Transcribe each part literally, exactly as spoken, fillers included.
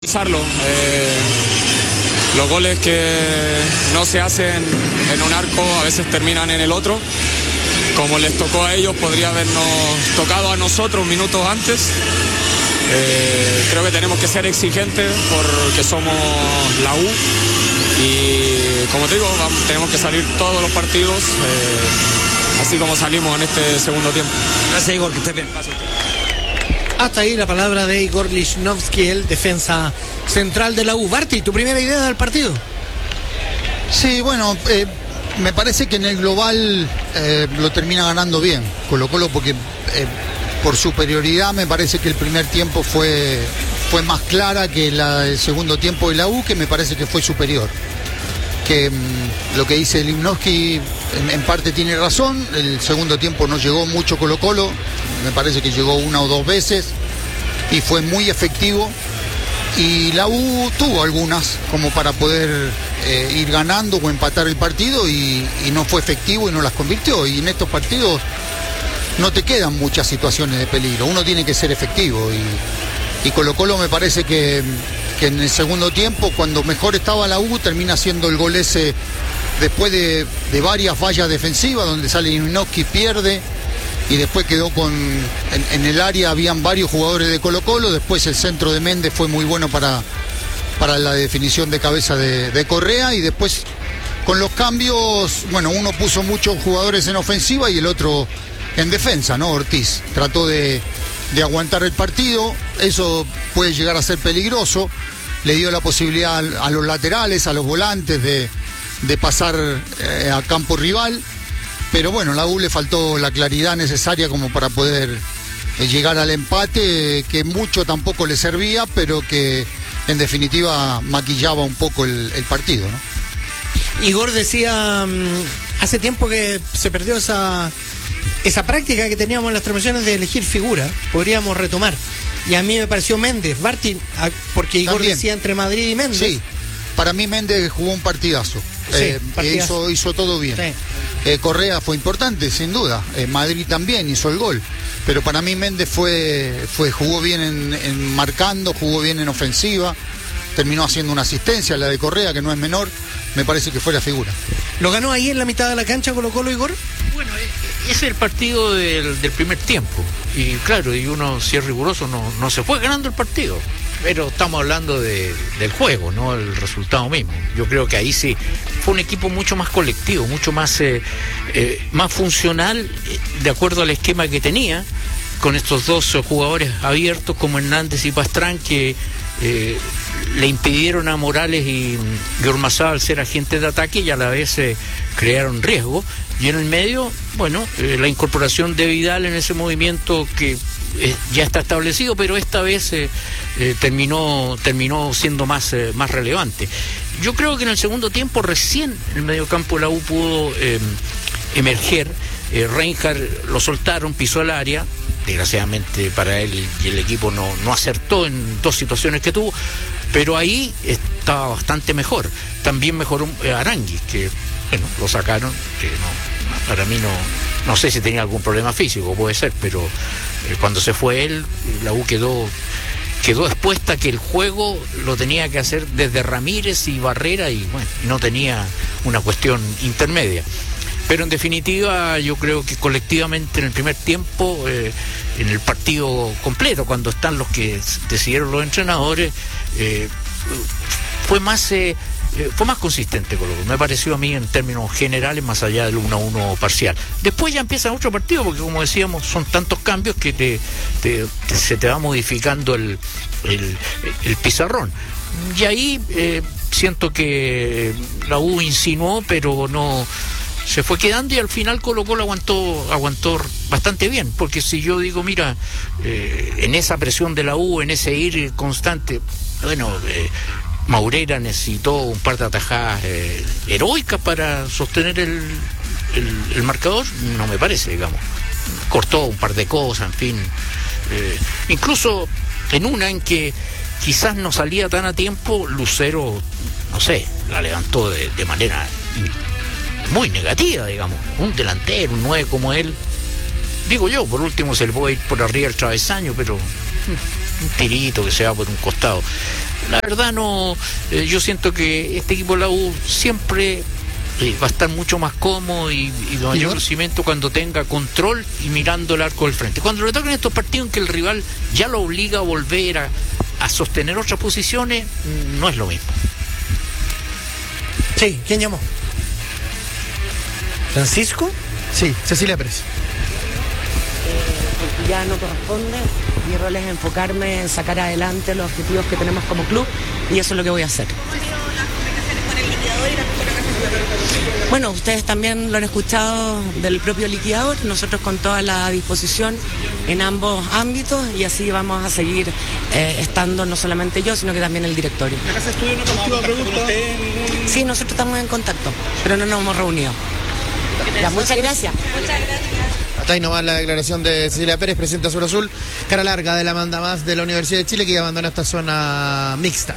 Eh, los goles que no se hacen en un arco a veces terminan en el otro. Como les tocó a ellos, podría habernos tocado a nosotros minutos antes. Eh, creo que tenemos que ser exigentes porque somos la U y, como te digo, vamos, tenemos que salir todos los partidos eh, así como salimos en este segundo tiempo. Gracias, Igor, que estés bien. Hasta ahí la palabra de Igor Lichnowsky, el defensa central de la U. Barty, ¿tu primera idea del partido? Sí, bueno, eh, me parece que en el global eh, lo termina ganando bien Colo Colo porque eh, por superioridad me parece que el primer tiempo fue, fue más clara que la, el segundo tiempo de la U, que me parece que fue superior. Que mmm, lo que dice Lichnowsky en, en parte tiene razón. El segundo tiempo no llegó mucho Colo Colo, me parece que llegó una o dos veces y fue muy efectivo, y la U tuvo algunas como para poder eh, ir ganando o empatar el partido y, y no fue efectivo y no las convirtió, y en estos partidos no te quedan muchas situaciones de peligro, uno tiene que ser efectivo, y, y Colo Colo me parece que que en el segundo tiempo, cuando mejor estaba la U, termina haciendo el gol ese después de, de varias fallas defensivas, donde sale Lichnowsky, pierde, y después quedó con... En, en el área habían varios jugadores de Colo Colo, después el centro de Méndez fue muy bueno para, para la definición de cabeza de, de Correa, y después con los cambios, bueno, uno puso muchos jugadores en ofensiva y el otro en defensa, ¿no? Ortiz trató de... de aguantar el partido, eso puede llegar a ser peligroso, le dio la posibilidad a, a los laterales, a los volantes de, de pasar eh, a campo rival, pero bueno, la U le faltó la claridad necesaria como para poder eh, llegar al empate, eh, que mucho tampoco le servía, pero que en definitiva maquillaba un poco el, el partido, ¿no? Igor decía, um, hace tiempo que se perdió esa... esa práctica que teníamos en las transmisiones de elegir figura, podríamos retomar. Y a mí me pareció Méndez, Barty, porque Igor También. decía entre Madrid y Méndez. Sí, para mí Méndez jugó un partidazo. Sí, eh, partidazo. Hizo, hizo todo bien. Sí. Eh, Correa fue importante, sin duda. Eh, Madrid también hizo el gol. Pero para mí Méndez fue, fue jugó bien en, en marcando, jugó bien en ofensiva. Terminó haciendo una asistencia, la de Correa, que no es menor. Me parece que fue la figura. ¿Lo ganó ahí en la mitad de la cancha Colo Colo, Igor? Bueno, ese es el partido del, del primer tiempo. Y claro, y uno, si es riguroso, no, no se fue ganando el partido. Pero estamos hablando de, del juego, no el resultado mismo. Yo creo que ahí sí fue un equipo mucho más colectivo, mucho más, eh, eh, más funcional, de acuerdo al esquema que tenía, con estos dos jugadores abiertos como Hernández y Pastrán, que eh, le impidieron a Morales y, y Ormazábal ser agentes de ataque y a la vez eh, crearon riesgo. Y en el medio, bueno, eh, la incorporación de Vidal en ese movimiento que eh, ya está establecido, pero esta vez eh, eh, terminó terminó siendo más, eh, más relevante. Yo creo que en el segundo tiempo recién el mediocampo de la U pudo eh, emerger. eh, Reinhardt lo soltaron, pisó el área, desgraciadamente para él y el equipo no, no acertó en dos situaciones que tuvo, pero ahí estaba bastante mejor. También mejoró eh, Aranguis, que bueno, lo sacaron, que no, para mí no, no sé si tenía algún problema físico, puede ser, pero eh, cuando se fue él, la U quedó quedó expuesta que el juego lo tenía que hacer desde Ramírez y Barrera, y bueno, no tenía una cuestión intermedia. Pero en definitiva yo creo que colectivamente en el primer tiempo, eh, en el partido completo, cuando están los que decidieron los entrenadores, eh, fue más eh, fue más consistente Colo Colo, me pareció a mí en términos generales, más allá del uno a uno parcial. Después ya empieza otro partido, porque como decíamos, son tantos cambios que te, te, te, se te va modificando el, el, el pizarrón. Y ahí eh, siento que la U insinuó, pero no... se fue quedando, y al final Colo Colo aguantó aguantó bastante bien, porque si yo digo, mira, eh, en esa presión de la U, en ese ir constante, bueno, eh, Maurera necesitó un par de atajadas eh, heroicas para sostener el, el, el marcador, no me parece, digamos. Cortó un par de cosas, en fin. Eh, incluso en una en que quizás no salía tan a tiempo, Lucero, no sé, la levantó de, de manera muy negativa, digamos. Un delantero, un nueve como él, digo yo, por último se le puede ir por arriba el travesaño, pero un tirito que se va por un costado. La verdad no, eh, yo siento que este equipo de la U siempre eh, va a estar mucho más cómodo y, y de mayor crecimiento cuando tenga control y mirando el arco del frente. Cuando le tocan estos partidos en que el rival ya lo obliga a volver a, a sostener otras posiciones, no es lo mismo. Sí, ¿quién llamó? ¿Francisco? Sí, Cecilia Pérez. Eh, porque ya no corresponde. Mi rol es enfocarme en sacar adelante los objetivos que tenemos como club y eso es lo que voy a hacer. Bueno, ustedes también lo han escuchado del propio liquidador, nosotros con toda la disposición en ambos ámbitos y así vamos a seguir eh, estando no solamente yo, sino que también el directorio. ¿La Casa Estudio no tomaba contacto con usted? Sí, nosotros estamos en contacto, pero no nos hemos reunido. Ya, muchas gracias. Muchas gracias. Hasta ahí nomás la declaración de Cecilia Pérez, presidenta Azul Azul, cara larga de la manda más de la Universidad de Chile, que ya abandona esta zona mixta.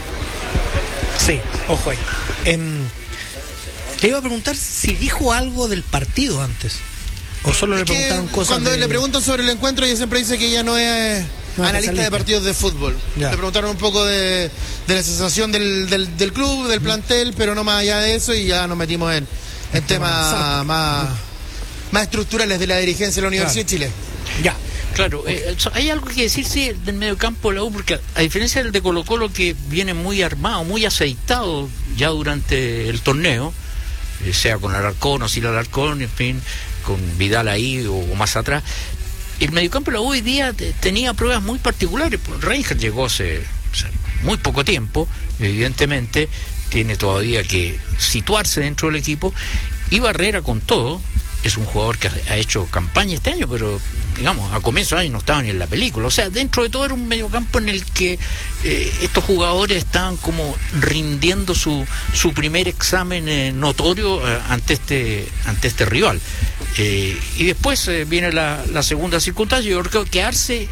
Sí, ojo ahí. Eh, te iba a preguntar si dijo algo del partido antes. O solo le preguntaron cosas. Cuando de... le preguntan sobre el encuentro, ella siempre dice que ella no es no analista de partidos de fútbol. Ya. Le preguntaron un poco de, de la sensación del, del, del club, del plantel, pero no más allá de eso, y ya nos metimos en, en temas más, más estructurales de la dirigencia de la Universidad claro. de Chile. Ya. Claro, eh, hay algo que decir sí, del mediocampo de la U, porque a diferencia del de Colo Colo, que viene muy armado, muy aceitado ya durante el torneo, eh, sea con Alarcón o sin Alarcón, en fin, con Vidal ahí o, o más atrás, el mediocampo de la U hoy día te, tenía pruebas muy particulares. Reinger llegó hace o sea, muy poco tiempo, evidentemente tiene todavía que situarse dentro del equipo, y Barrera con todo es un jugador que ha hecho campaña este año, pero digamos, a comienzo de año no estaba ni en la película. O sea, dentro de todo era un mediocampo en el que eh, estos jugadores estaban como rindiendo su, su primer examen eh, notorio eh, ante este ante este rival. Eh, y después eh, viene la, la segunda circunstancia. Yo creo que Arce,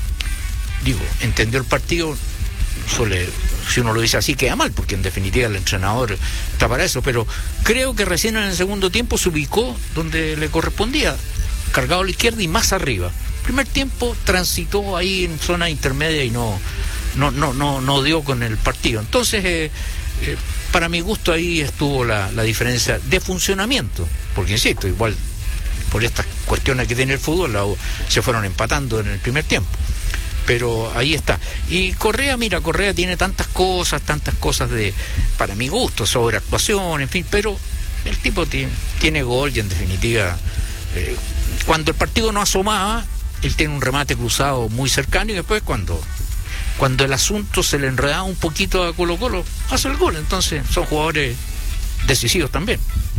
digo, entendió el partido, suele, si uno lo dice así queda mal, porque en definitiva el entrenador está para eso, pero creo que recién en el segundo tiempo se ubicó donde le correspondía, cargado a la izquierda y más arriba. Primer tiempo transitó ahí en zona intermedia y no no no no, no dio con el partido. Entonces eh, eh, para mi gusto ahí estuvo la, la diferencia de funcionamiento, porque insisto, igual por estas cuestiones que tiene el fútbol la, se fueron empatando en el primer tiempo, pero ahí está. Y Correa, mira, Correa tiene tantas cosas, tantas cosas de, para mi gusto, sobre actuación, en fin, pero el tipo tiene, tiene gol y en definitiva eh, cuando el partido no asomaba, él tiene un remate cruzado muy cercano, y después cuando cuando el asunto se le enredaba un poquito a Colo Colo, hace el gol. Entonces son jugadores decisivos también.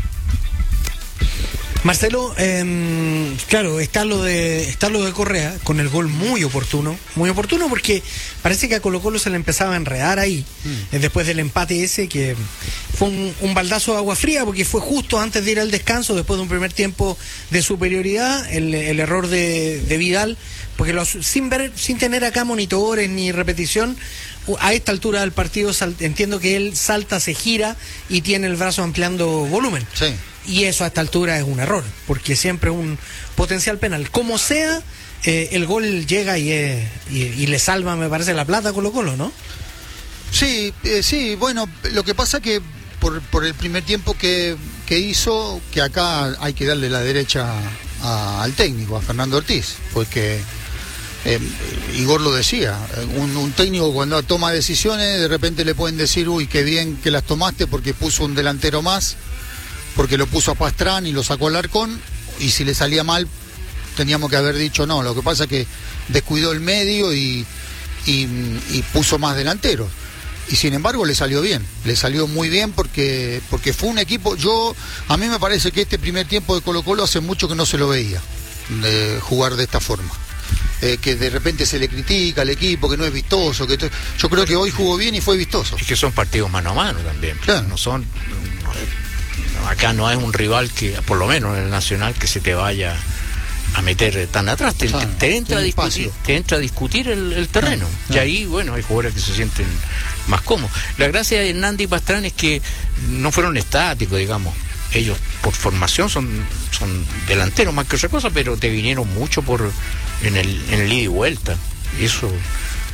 Marcelo, eh, claro, está lo de está lo de Correa con el gol muy oportuno, muy oportuno porque parece que a Colo Colo se le empezaba a enredar ahí, mm. después del empate ese, que fue un, un baldazo de agua fría, porque fue justo antes de ir al descanso, después de un primer tiempo de superioridad, el, el error de, de Vidal, porque los, sin ver, sin tener acá monitores ni repetición, a esta altura del partido sal, entiendo que él salta, se gira y tiene el brazo ampliando volumen. Sí. Y eso a esta altura es un error, porque siempre es un potencial penal. Como sea, eh, el gol llega y, eh, y, y le salva, me parece, la plata a Colo Colo, ¿no? Sí, eh, sí, bueno, lo que pasa que por, por el primer tiempo que, que hizo, que acá hay que darle la derecha a, al técnico, a Fernando Ortiz, porque eh, Igor lo decía, un, un técnico cuando toma decisiones, de repente le pueden decir, uy, qué bien que las tomaste porque puso un delantero más, porque lo puso a Pastrán y lo sacó al Alarcón, y si le salía mal teníamos que haber dicho no. Lo que pasa es que descuidó el medio y, y, y puso más delanteros, y sin embargo le salió bien, le salió muy bien porque, porque fue un equipo. Yo a mí me parece que este primer tiempo de Colo Colo hace mucho que no se lo veía de jugar de esta forma. Eh, que de repente se le critica al equipo, que no es vistoso, que yo creo que hoy jugó bien y fue vistoso. Es que son partidos mano a mano también, claro. No son... Acá no es un rival que, por lo menos en el Nacional, que se te vaya a meter tan atrás, te, ah, te, entra, a discutir, te entra a discutir el, el terreno, ah, ah. Y ahí, bueno, hay jugadores que se sienten más cómodos. La gracia de Hernández y Pastrán es que no fueron estáticos, digamos. Ellos por formación son, son delanteros más que otra cosa, pero te vinieron mucho por en el, en el ida y vuelta. Eso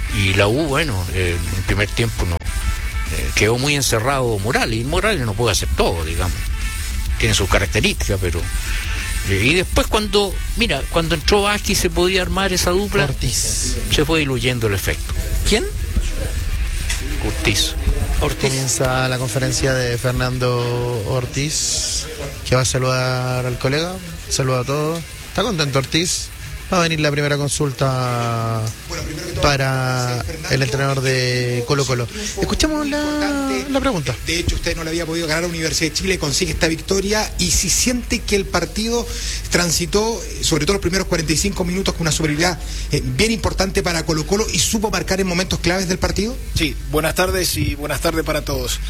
Y la U, bueno, eh, en el primer tiempo no eh, quedó muy encerrado Morales, y Morales no puede hacer todo, digamos. Tiene sus características, pero... Eh, y después cuando, mira, cuando entró Vázquez se podía armar esa dupla, Ortiz. Se fue diluyendo el efecto. ¿Quién? Ortiz. Ortiz. Comienza la conferencia de Fernando Ortiz, que va a saludar al colega. Saluda a todos. ¿Está contento Ortiz? Va a venir la primera consulta para el entrenador de Colo Colo. Escuchamos la, la pregunta. De hecho, usted no le había podido ganar a la Universidad de Chile, consigue esta victoria, y si siente que el partido transitó, sobre todo los primeros cuarenta y cinco minutos, con una superioridad eh, bien importante para Colo Colo, y supo marcar en momentos claves del partido. Sí, buenas tardes y buenas tardes para todos.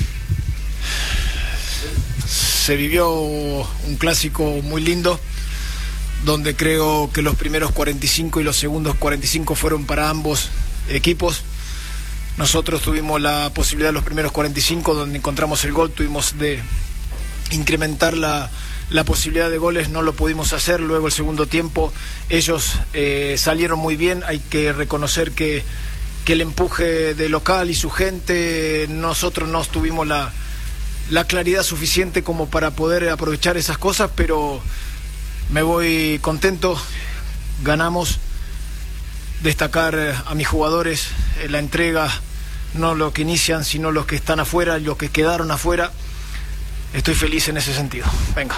Se vivió un clásico muy lindo, donde creo que los primeros cuarenta y cinco y los segundos cuarenta y cinco fueron para ambos equipos. Nosotros tuvimos la posibilidad de los primeros cuarenta y cinco, donde encontramos el gol, tuvimos de incrementar la, la posibilidad de goles, no lo pudimos hacer. Luego el segundo tiempo ellos eh, salieron muy bien. Hay que reconocer que, que el empuje de local y su gente, nosotros no tuvimos la, la claridad suficiente como para poder aprovechar esas cosas, pero me voy contento, ganamos. Destacar a mis jugadores, eh, la entrega, no los que inician, sino los que están afuera, los que quedaron afuera. Estoy feliz en ese sentido. Venga.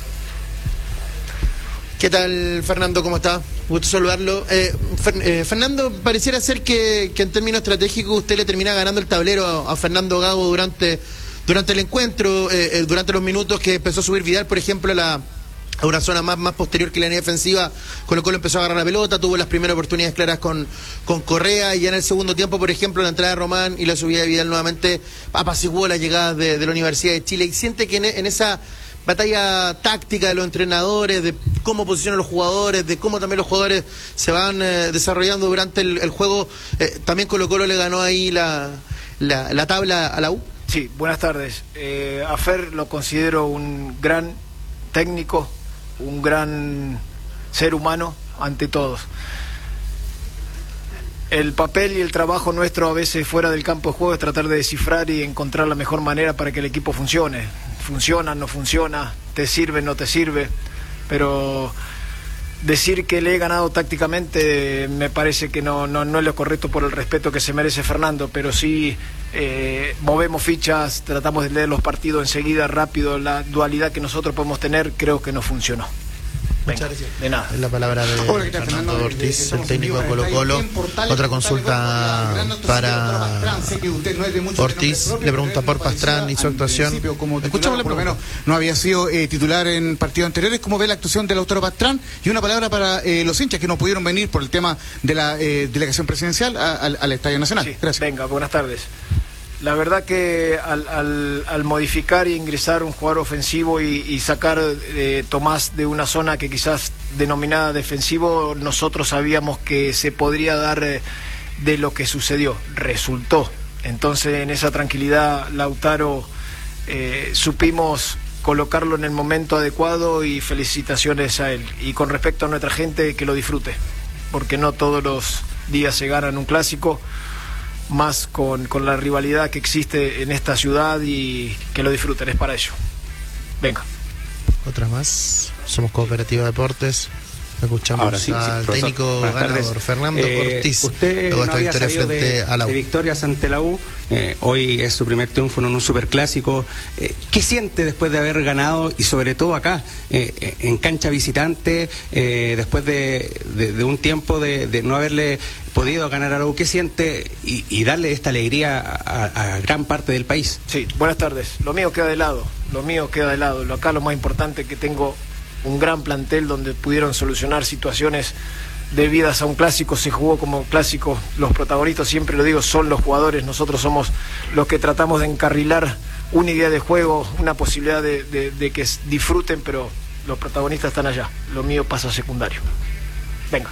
¿Qué tal, Fernando? ¿Cómo está? Gusto saludarlo. Eh, Fer, eh, Fernando, pareciera ser que, que en términos estratégicos usted le termina ganando el tablero a, a Fernando Gago durante, durante el encuentro, eh, durante los minutos que empezó a subir Vidal, por ejemplo, la... a una zona más, más posterior que la línea defensiva. Colo Colo empezó a agarrar la pelota, tuvo las primeras oportunidades claras con, con Correa, y ya en el segundo tiempo, por ejemplo, la entrada de Román y la subida de Vidal nuevamente apaciguó las llegadas de, de la Universidad de Chile. Y siente que en, en esa batalla táctica de los entrenadores, de cómo posicionan los jugadores, de cómo también los jugadores se van eh, desarrollando durante el, el juego, eh, también Colo Colo le ganó ahí la, la, la tabla a la U. Sí, buenas tardes. Eh, a Fer lo considero un gran técnico, un gran ser humano ante todos. El papel y el trabajo nuestro a veces fuera del campo de juego es tratar de descifrar y encontrar la mejor manera para que el equipo funcione. Funciona, no funciona, te sirve, no te sirve, pero decir que le he ganado tácticamente me parece que no, no, no es lo correcto por el respeto que se merece Fernando, pero sí eh, movemos fichas, tratamos de leer los partidos enseguida, rápido. La dualidad que nosotros podemos tener creo que no funcionó. Venga, de nada. Es la palabra de Hola, ¿qué tal, Fernando Fernando? Ortiz, Eh, el técnico de Colo Colo. Otra consulta para Ortiz, le pregunta por Pastrán y su actuación. Como titular, Escuchamos la por lo pregunta. menos no había sido eh, titular en partidos anteriores. ¿Cómo ve la actuación de Lautaro Pastrán? Y una palabra para eh, los hinchas que no pudieron venir por el tema de la eh, delegación presidencial a, al, al Estadio Nacional. Sí, gracias. Venga, buenas tardes. La verdad que al, al, al modificar y ingresar un jugador ofensivo y, y sacar eh, Tomás de una zona que quizás denominada defensivo, nosotros sabíamos que se podría dar eh, de lo que sucedió. Resultó. Entonces, en esa tranquilidad, Lautaro, eh, supimos colocarlo en el momento adecuado, y felicitaciones a él. Y con respecto a nuestra gente, que lo disfrute, porque no todos los días se ganan un clásico, más con, con la rivalidad que existe en esta ciudad, y que lo disfruten, es para ello. Venga. Otra más. Somos Cooperativa Deportes. Escuchamos Ahora sí, al sí, técnico Buenas ganador, tardes. Fernando Eh, Ortiz. Usted Luego no esta había victoria sabido frente de, a la U. de victorias ante la U. Eh, hoy es su primer triunfo en un superclásico. Eh, ¿Qué siente después de haber ganado, y sobre todo acá, eh, en cancha visitante, eh, después de, de, de un tiempo de, de no haberle podido ganar a la U? ¿Qué siente y, y darle esta alegría a, a gran parte del país? Sí, buenas tardes. Lo mío queda de lado, lo mío queda de lado. Lo acá lo más importante es que tengo un gran plantel donde pudieron solucionar situaciones debidas a un clásico. Se jugó como clásico. Los protagonistas, siempre lo digo, son los jugadores. Nosotros somos los que tratamos de encarrilar una idea de juego, una posibilidad de, de, de que disfruten, pero los protagonistas están allá. Lo mío pasa a secundario. Venga.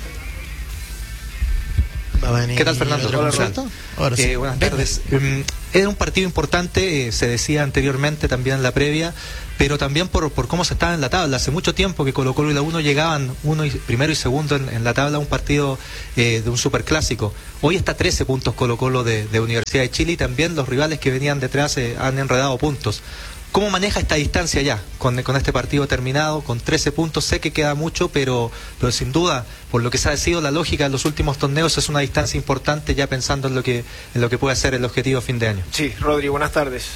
Va a venir ¿Qué tal, Fernando? otra Hola, consulta. Ronald. Ahora sí. Eh, buenas tardes. Um, era un partido importante, eh, se decía anteriormente también en la previa, pero también por, por cómo se estaba en la tabla. Hace mucho tiempo que Colo Colo y la U no llegaban uno y, primero y segundo en, en la tabla a un partido eh, de un superclásico. Hoy está trece puntos Colo Colo de, de Universidad de Chile, y también los rivales que venían detrás eh, han enredado puntos. ¿Cómo maneja esta distancia ya, con, con este partido terminado, con trece puntos? Sé que queda mucho, pero, pero sin duda, por lo que se ha sido la lógica en los últimos torneos, es una distancia importante, ya pensando en lo que, en lo que puede ser el objetivo a fin de año. Sí, Rodri, buenas tardes.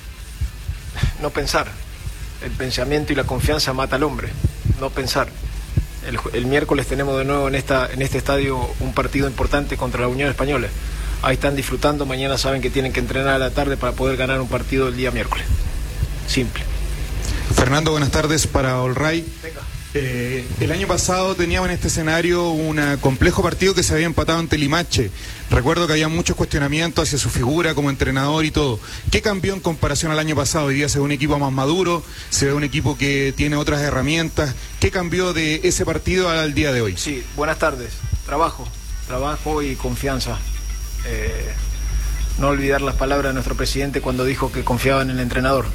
No pensar. El pensamiento y la confianza mata al hombre. No pensar. El, el miércoles tenemos de nuevo en, esta, en este estadio un partido importante contra la Unión Española. Ahí están disfrutando, mañana saben que tienen que entrenar a la tarde para poder ganar un partido el día miércoles. Simple. Fernando, buenas tardes para All Right. Eh, el año pasado teníamos en este escenario un complejo partido que se había empatado ante Limache. Recuerdo que había muchos cuestionamientos hacia su figura como entrenador y todo. ¿Qué cambió en comparación al año pasado? Hoy día se ve un equipo más maduro, se ve un equipo que tiene otras herramientas. ¿Qué cambió de ese partido al día de hoy? Sí, buenas tardes. Trabajo, trabajo y confianza. Eh, no olvidar las palabras de nuestro presidente cuando dijo que confiaba en el entrenador.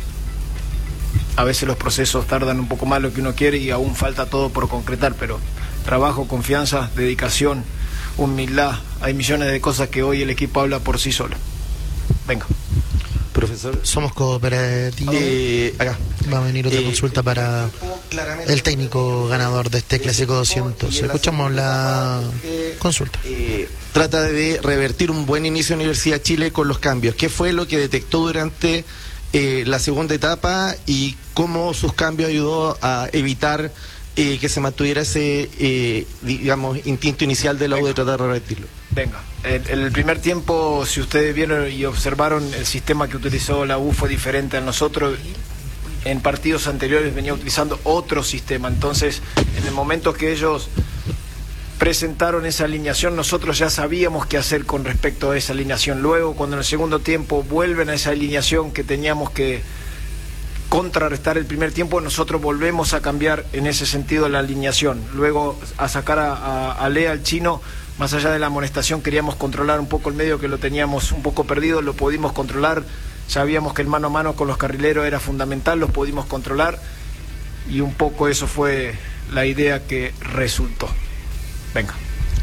A veces los procesos tardan un poco más lo que uno quiere y aún falta todo por concretar, pero trabajo, confianza, dedicación, humildad, hay millones de cosas que hoy el equipo habla por sí solo. Venga. Profesor, somos cooperativos. Eh, acá. Va a venir otra eh, consulta para el técnico ganador de este Clásico doscientos. Escuchamos la consulta. Eh, trata de revertir un buen inicio de Universidad de Chile con los cambios. ¿Qué fue lo que detectó durante eh, la segunda etapa y cómo sus cambios ayudó a evitar eh, que se mantuviera ese, eh, digamos, instinto inicial de la U de tratar de revertirlo? Venga, en el, el primer tiempo, si ustedes vieron y observaron, el sistema que utilizó la U fue diferente a nosotros. En partidos anteriores venía utilizando otro sistema, entonces en el momento que ellos presentaron esa alineación, nosotros ya sabíamos qué hacer con respecto a esa alineación. Luego, cuando en el segundo tiempo vuelven a esa alineación que teníamos que contrarrestar el primer tiempo, nosotros volvemos a cambiar en ese sentido la alineación. Luego a sacar a, a, a Lea, al chino, más allá de la amonestación, queríamos controlar un poco el medio que lo teníamos un poco perdido, lo pudimos controlar. Sabíamos que el mano a mano con los carrileros era fundamental, los pudimos controlar y un poco eso fue la idea que resultó. Venga.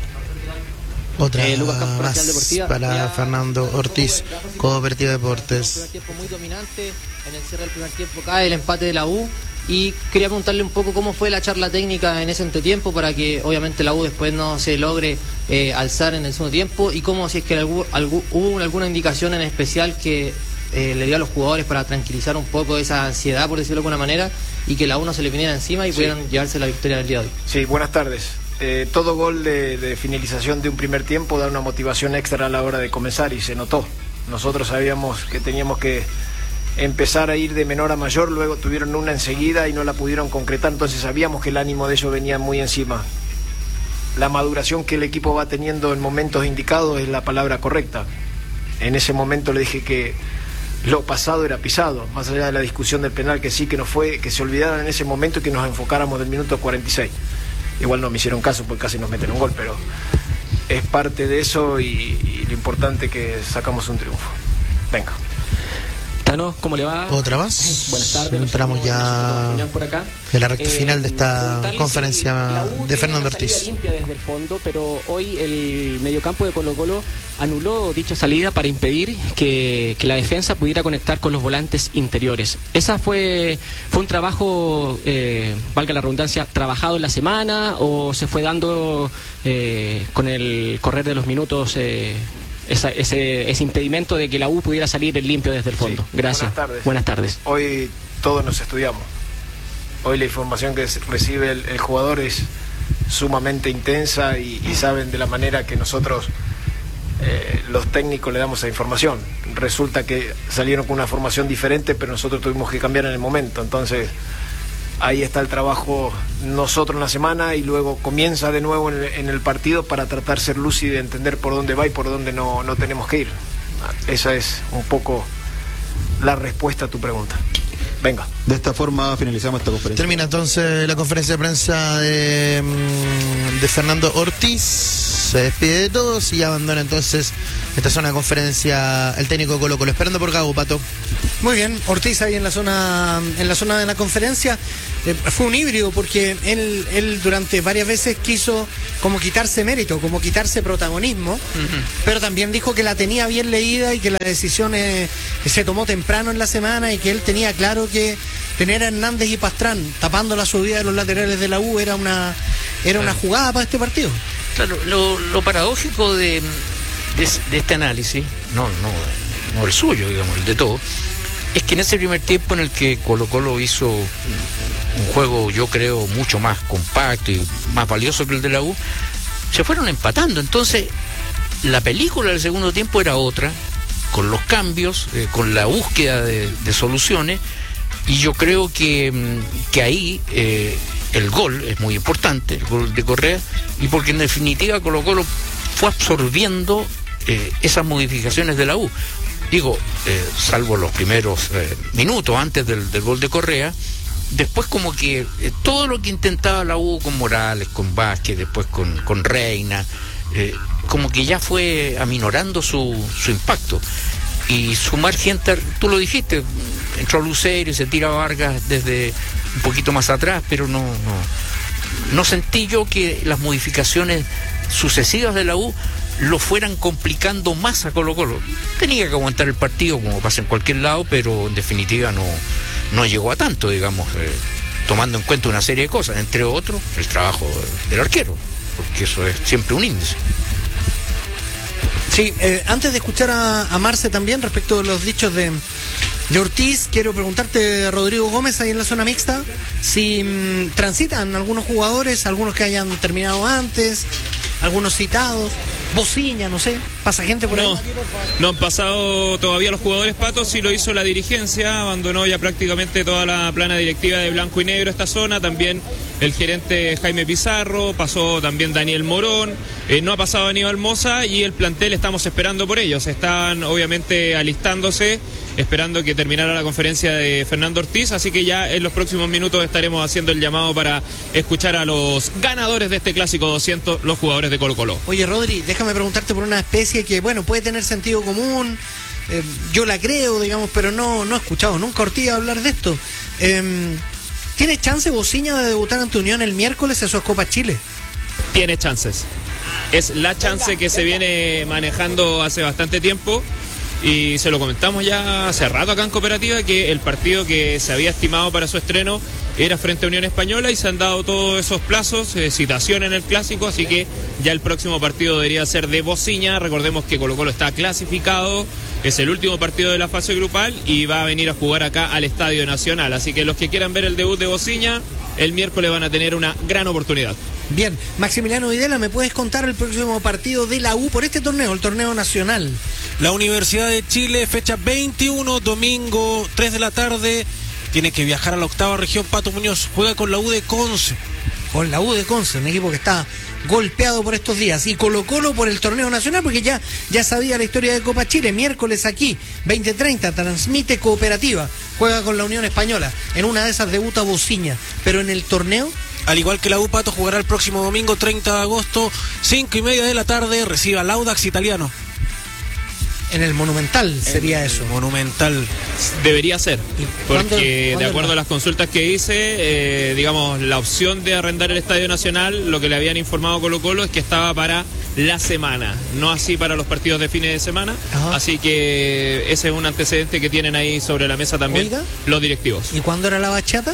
Otra eh, Lucas Campos, más Deportiva, para ya, Fernando Ortiz, Cooperativa Deportes. Un tiempo muy dominante, en el cierre del primer tiempo cae el empate de la U y quería preguntarle un poco cómo fue la charla técnica en ese entretiempo para que obviamente la U después no se logre eh, alzar en el segundo tiempo y cómo, si es que algún, algún, hubo alguna indicación en especial que eh, le dio a los jugadores para tranquilizar un poco esa ansiedad, por decirlo de alguna manera, y que la U no se le viniera encima y sí, pudieran llevarse la victoria del día de hoy. Sí, buenas tardes. Eh, todo gol de, de finalización de un primer tiempo da una motivación extra a la hora de comenzar y se notó. Nosotros sabíamos que teníamos que empezar a ir de menor a mayor, luego tuvieron una enseguida y no la pudieron concretar, entonces sabíamos que el ánimo de ellos venía muy encima. La maduración que el equipo va teniendo en momentos indicados es la palabra correcta. En ese momento le dije que lo pasado era pisado, más allá de la discusión del penal que sí, que no fue, que se olvidaran en ese momento y que nos enfocáramos del minuto cuarenta y seis. Igual no me hicieron caso porque casi nos meten un gol, pero es parte de eso y, y lo importante es que sacamos un triunfo. Venga. Tano, ¿cómo le va? Otra más. Buenas tardes. Entramos ya por acá. en la recta eh, final de esta conferencia de Fernando Ortiz. Limpia desde el fondo, pero hoy el mediocampo de Colo Colo anuló dicha salida para impedir que, que la defensa pudiera conectar con los volantes interiores. Esa fue fue un trabajo, eh, valga la redundancia, trabajado en la semana o se fue dando eh, con el correr de los minutos. Eh, Esa, ese, ese impedimento de que la U pudiera salir en limpio desde el fondo. Sí. Gracias. Buenas tardes. Buenas tardes. Hoy todos nos estudiamos. Hoy la información que recibe el, el jugador es sumamente intensa y, y saben de la manera que nosotros, eh, los técnicos, le damos esa información. Resulta que salieron con una formación diferente, pero nosotros tuvimos que cambiar en el momento. Entonces, ahí está el trabajo nosotros en la semana y luego comienza de nuevo en el, en el partido para tratar de ser lúcido y entender por dónde va y por dónde no, no tenemos que ir. Esa es un poco la respuesta a tu pregunta. Venga. De esta forma finalizamos esta conferencia. Termina entonces la conferencia de prensa de, de Fernando Ortiz. Se despide de todos y abandona entonces esta zona de conferencia el técnico de Colo Colo. Esperando por Gago, Pato. Muy bien, Ortiz ahí en la zona en la zona de la conferencia. Eh, fue un híbrido porque él, él durante varias veces quiso como quitarse mérito, como quitarse protagonismo, uh-huh. pero también dijo que la tenía bien leída y que la decisión eh, se tomó temprano en la semana y que él tenía claro que tener a Hernández y Pastrán tapando la subida de los laterales de la U era una era una jugada para este partido. Claro, lo, lo paradójico de, de, de este análisis, no, no, no el suyo, digamos, el de todo, es que en ese primer tiempo en el que Colo Colo hizo un juego, yo creo, mucho más compacto y más valioso que el de la U, se fueron empatando. Entonces, la película del segundo tiempo era otra, con los cambios, eh, con la búsqueda de, de soluciones, y yo creo que, que ahí eh, el gol es muy importante, el gol de Correa, y porque en definitiva Colo Colo fue absorbiendo eh, esas modificaciones de la U. Digo, eh, salvo los primeros eh, minutos antes del, del gol de Correa, después como que eh, todo lo que intentaba la U con Morales, con Vázquez, después con, con Reina, eh, como que ya fue aminorando su, su impacto. Y sumar gente, tú lo dijiste, entró Lucero y se tira Vargas desde un poquito más atrás, pero no, no, no sentí yo que las modificaciones sucesivas de la U lo fueran complicando más a Colo Colo. Tenía que aguantar el partido como pasa en cualquier lado, pero en definitiva no, no llegó a tanto, digamos, eh, tomando en cuenta una serie de cosas, entre otros el trabajo del arquero, porque eso es siempre un índice. Sí, eh, antes de escuchar a, a Marce también respecto de los dichos de, de Ortiz, quiero preguntarte, Rodrigo Gómez, ahí en la zona mixta, si mmm, transitan algunos jugadores, algunos que hayan terminado antes, algunos citados, Bociña, no sé, pasa gente por no, ahí. No han pasado todavía los jugadores, Pato, sí lo hizo la dirigencia, abandonó ya prácticamente toda la plana directiva de blanco y negro esta zona, también el gerente Jaime Pizarro, pasó también Daniel Morón, eh, no ha pasado Aníbal Moza y el plantel estamos esperando por ellos, están obviamente alistándose, esperando que terminara la conferencia de Fernando Ortiz, así que ya en los próximos minutos estaremos haciendo el llamado para escuchar a los ganadores de este Clásico doscientos, los jugadores de Colo Colo. Oye, Rodri, déjame preguntarte por una especie que, bueno, puede tener sentido común, eh, yo la creo, digamos, pero no, no he escuchado nunca Ortiz hablar de esto. Eh, ¿Tiene chance Bociña de debutar ante Unión el miércoles en su Copa Chile? Tiene chances. Es la chance que se viene manejando hace bastante tiempo y se lo comentamos ya hace rato acá en Cooperativa, que el partido que se había estimado para su estreno era frente a Unión Española y se han dado todos esos plazos, eh, citación en el Clásico, así que ya el próximo partido debería ser de Bociña. Recordemos que Colo Colo está clasificado, es el último partido de la fase grupal y va a venir a jugar acá al Estadio Nacional, así que los que quieran ver el debut de Bociña el miércoles van a tener una gran oportunidad. Bien, Maximiliano Videla, ¿me puedes contar el próximo partido de la U por este torneo, el torneo nacional? La Universidad de Chile, fecha veintiuno, domingo, tres de la tarde, tiene que viajar a la octava región. Pato Muñoz juega con la U de Conce. Con la U de Conce, un equipo que está golpeado por estos días, y Colo Colo por el torneo nacional, porque ya, ya sabía la historia de Copa Chile. Miércoles aquí, veinte treinta, transmite Cooperativa, juega con la Unión Española, en una de esas debuta Bociña, pero en el torneo, al igual que la U, Pato jugará el próximo domingo treinta de agosto, cinco y media de la tarde, recibe al Audax Italiano. En el Monumental sería el eso. Monumental. Debería ser, ¿Cuándo, porque ¿cuándo de acuerdo no? a las consultas que hice, eh, digamos, la opción de arrendar el Estadio Nacional, lo que le habían informado Colo Colo es que estaba para la semana, no así para los partidos de fines de semana. Ajá. Así que ese es un antecedente que tienen ahí sobre la mesa también. Oiga, los directivos. ¿Y cuándo era la bachata?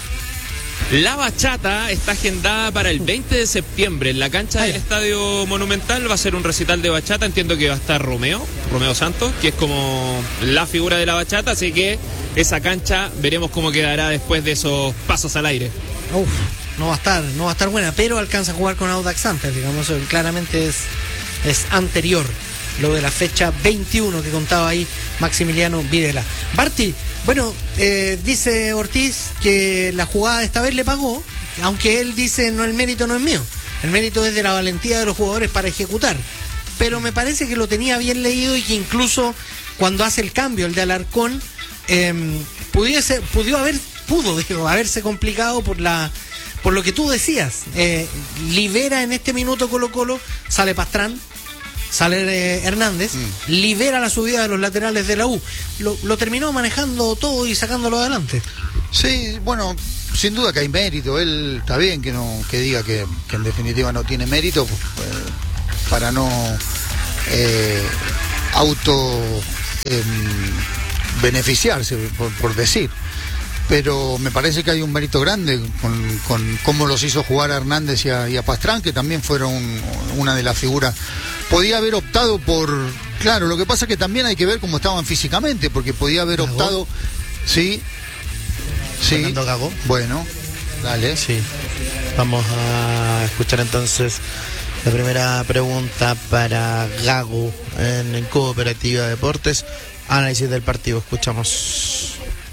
La bachata está agendada para el veinte de septiembre en la cancha ah, del Estadio Monumental. Va a ser un recital de bachata. Entiendo que va a estar Romeo, Romeo Santos, que es como la figura de la bachata. Así que esa cancha veremos cómo quedará después de esos pasos al aire. Uf, no va a estar, no va a estar buena, pero alcanza a jugar con Audax antes, digamos, claramente es, es anterior. Lo de la fecha veintiuno que contaba ahí Maximiliano Videla. Barty, bueno, eh, dice Ortiz que la jugada esta vez le pagó, aunque él dice no, el mérito no es mío, el mérito es de la valentía de los jugadores para ejecutar, pero me parece que lo tenía bien leído y que incluso cuando hace el cambio, el de Alarcón, eh, pudiese, pudo haber, pudo digo, haberse complicado por la por lo que tú decías, eh, libera en este minuto Colo-Colo, sale Pastrán, sale eh, Hernández, mm. libera la subida de los laterales de la U. Lo, lo terminó manejando todo y sacándolo adelante. Sí, bueno, sin duda que hay mérito. Él está bien que no que diga que, que en definitiva no tiene mérito, pues, eh, para no eh, auto eh, beneficiarse, por, por decir. Pero me parece que hay un mérito grande con, con cómo los hizo jugar a Hernández y a, y a Pastrán, que también fueron una de las figuras. Podía haber optado por... Claro, lo que pasa es que también hay que ver cómo estaban físicamente, porque podía haber ¿Gago? optado... Sí, sí. Fernando Gago. Bueno, dale. Sí. Vamos a escuchar entonces la primera pregunta para Gago en, en Cooperativa Deportes. Análisis del partido, escuchamos.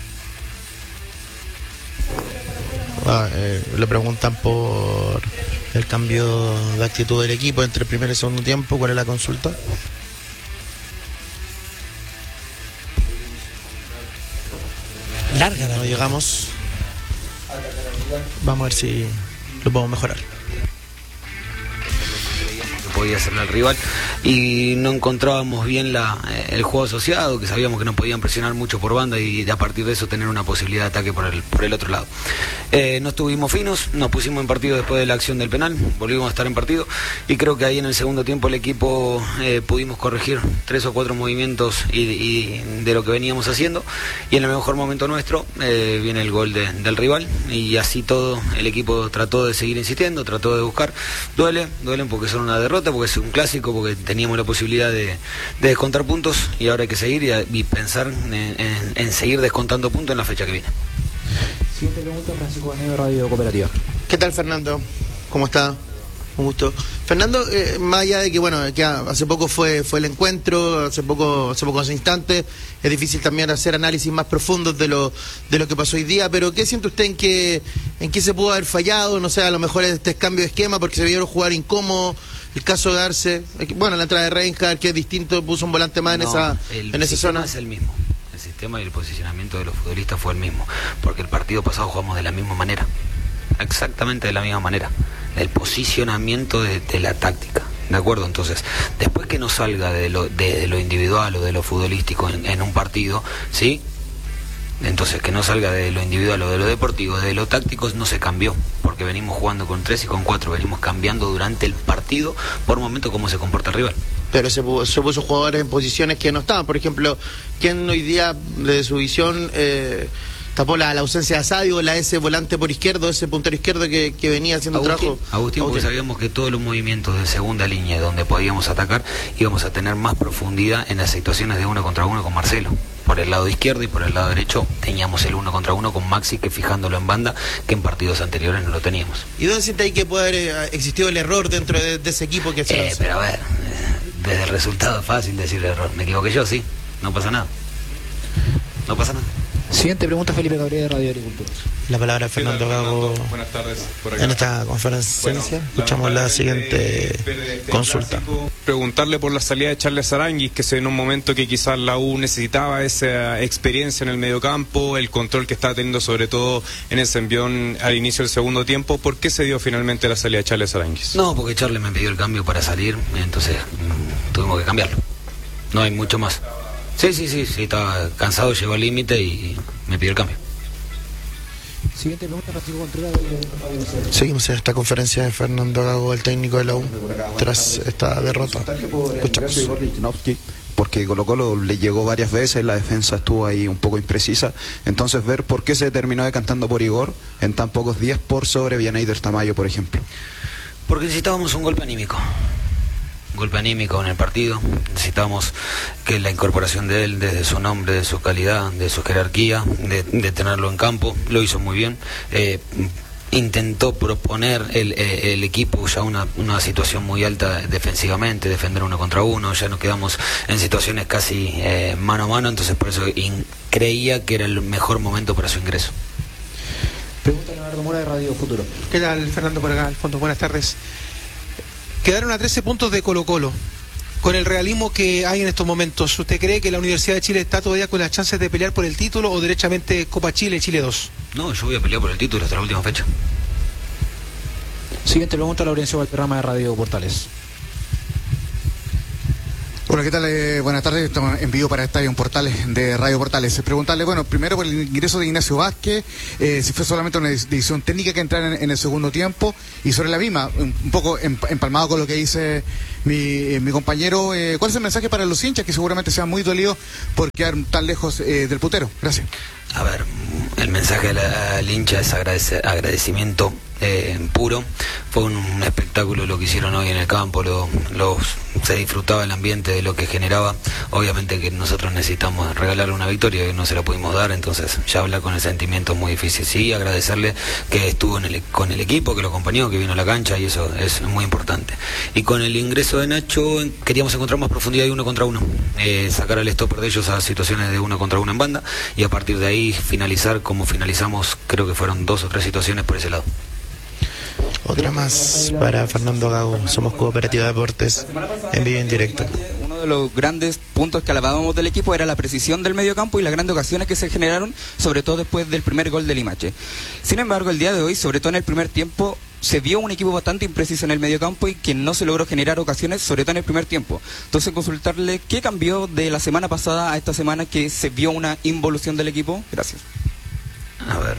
Ah, eh, le preguntan por el cambio de actitud del equipo entre primer y segundo tiempo. ¿Cuál es la consulta? Larga, no llegamos. Vamos a ver si lo podemos mejorar. Podía hacerle al rival y no encontrábamos bien la, el juego asociado, que sabíamos que nos podían presionar mucho por banda y a partir de eso tener una posibilidad de ataque por el, por el otro lado. Eh, no estuvimos finos, nos pusimos en partido después de la acción del penal, volvimos a estar en partido y creo que ahí en el segundo tiempo el equipo eh, pudimos corregir tres o cuatro movimientos y, y de lo que veníamos haciendo, y en el mejor momento nuestro eh, viene el gol de, del rival, y así todo el equipo trató de seguir insistiendo, trató de buscar. Duele, duelen porque son una derrota, porque es un clásico, porque teníamos la posibilidad de, de descontar puntos y ahora hay que seguir y, y pensar en, en, en seguir descontando puntos en la fecha que viene. Siguiente pregunta, Francisco Banedo, Radio Cooperativa. ¿Qué tal, Fernando? ¿Cómo está? Un gusto. Fernando, eh, más allá de que, bueno, que hace poco fue fue el encuentro, hace poco hace pocos instantes, es difícil también hacer análisis más profundos de lo de lo que pasó hoy día, pero ¿qué siente usted en qué en qué se pudo haber fallado? No sé, a lo mejor este cambio de esquema porque se vieron jugar incómodo, el caso de Arce, bueno, la entrada de Reinhardt, que es distinto, puso un volante más en no, esa el en esa zona. Es el mismo. El sistema y el posicionamiento de los futbolistas fue el mismo, porque el partido pasado jugamos de la misma manera, exactamente de la misma manera. El posicionamiento de, de la táctica, ¿de acuerdo? Entonces, después que no salga de lo, de, de lo individual o de lo futbolístico en, en un partido, ¿sí? Entonces, que no salga de lo individual o de lo deportivo, de lo táctico no se cambió, porque venimos jugando con tres y con cuatro, venimos cambiando durante el partido por momento cómo se comporta el rival. Pero se, se puso jugadores en posiciones que no estaban, por ejemplo, ¿quién hoy día, desde su visión, eh, tapó la, la ausencia de Asadio, la ese volante por izquierdo, ese puntero izquierdo que, que venía haciendo Agustín, trabajo? Agustín, porque sabíamos que todos los movimientos de segunda línea donde podíamos atacar íbamos a tener más profundidad en las situaciones de uno contra uno con Marcelo. Por el lado izquierdo y por el lado derecho teníamos el uno contra uno con Maxi, que fijándolo en banda, que en partidos anteriores no lo teníamos. ¿Y dónde siente ahí que puede haber existido el error dentro de, de ese equipo que se eh, Pero a ver, desde el resultado es fácil decir error. Me equivoqué yo, sí, no pasa nada. No pasa nada. Siguiente pregunta, Felipe Gabriel, de Radio Agricultura. La palabra a Fernando Gago. Buenas tardes. Por acá. En esta conferencia, bueno, escuchamos la, la siguiente eh, consulta. Clásico. Preguntarle por la salida de Charles Aranguis, que en un momento que quizás la U necesitaba esa experiencia en el mediocampo, el control que estaba teniendo sobre todo en ese envión al inicio del segundo tiempo. ¿Por qué se dio finalmente la salida de Charles Aranguis? No, porque Charles me pidió el cambio para salir, entonces mmm, tuvimos que cambiarlo. No hay mucho más. Sí, sí, sí, sí, estaba cansado, llegó al límite y me pidió el cambio. Siguiente pregunta, Francisco Contreras. Seguimos en esta conferencia de Fernando Gago, el técnico de la U, tras esta derrota. Escuchamos. Porque Colo Colo le llegó varias veces, la defensa estuvo ahí un poco imprecisa, entonces ver por qué se terminó decantando por Igor en tan pocos días por sobre Vianeyder Tamayo, por ejemplo. Porque necesitábamos un golpe anímico. Golpe anímico en el partido, necesitamos que la incorporación de él, desde su nombre, de su calidad, de su jerarquía, de, de tenerlo en campo, lo hizo muy bien. Eh, intentó proponer el, el equipo ya una, una situación muy alta defensivamente, defender uno contra uno, ya nos quedamos en situaciones casi eh, mano a mano, entonces por eso in, creía que era el mejor momento para su ingreso. Pregunta Leonardo Mora, de Radio Futuro. ¿Qué tal, Fernando, por acá al fondo? Buenas tardes. Quedaron a trece puntos de Colo Colo. Con el realismo que hay en estos momentos, ¿usted cree que la Universidad de Chile está todavía con las chances de pelear por el título o derechamente Copa Chile, Chile dos? No, yo voy a pelear por el título hasta la última fecha. Siguiente pregunta, Laurencio Valderrama de Radio Portales. Hola, ¿qué tal? Eh, buenas tardes, estamos en vivo para Estadio Portales de Radio Portales. Preguntarle, bueno, primero por el ingreso de Ignacio Vázquez, eh, si fue solamente una decisión técnica que entrar en, en el segundo tiempo, y sobre la misma, un, un poco empalmado con lo que dice mi, eh, mi compañero, eh, ¿cuál es el mensaje para los hinchas que seguramente sean muy dolidos por quedar tan lejos eh, del putero? Gracias. A ver, el mensaje al, al hincha es agradece, agradecimiento eh, puro. Fue un, un espectáculo lo que hicieron hoy en el campo, lo, lo, se disfrutaba el ambiente de lo que generaba. Obviamente que nosotros necesitamos regalarle una victoria y no se la pudimos dar, entonces ya hablar con el sentimiento es muy difícil. Sí, agradecerle que estuvo en el, con el equipo, que lo acompañó, que vino a la cancha, y eso es muy importante. Y con el ingreso de Nacho queríamos encontrar más profundidad de uno contra uno, eh, sacar al stopper de ellos a situaciones de uno contra uno en banda, y a partir de ahí finalizar como finalizamos. Creo que fueron dos o tres situaciones por ese lado. Otra más para Fernando Gago. Somos Cooperativa de Deportes, en vivo y en directo. Uno de los grandes puntos que alabábamos del equipo era la precisión del mediocampo y las grandes ocasiones que se generaron, sobre todo después del primer gol de Limache. Sin embargo, el día de hoy, sobre todo en el primer tiempo, se vio un equipo bastante impreciso en el mediocampo y que no se logró generar ocasiones, sobre todo en el primer tiempo. Entonces, consultarle qué cambió de la semana pasada a esta semana que se vio una involución del equipo. Gracias. A ver,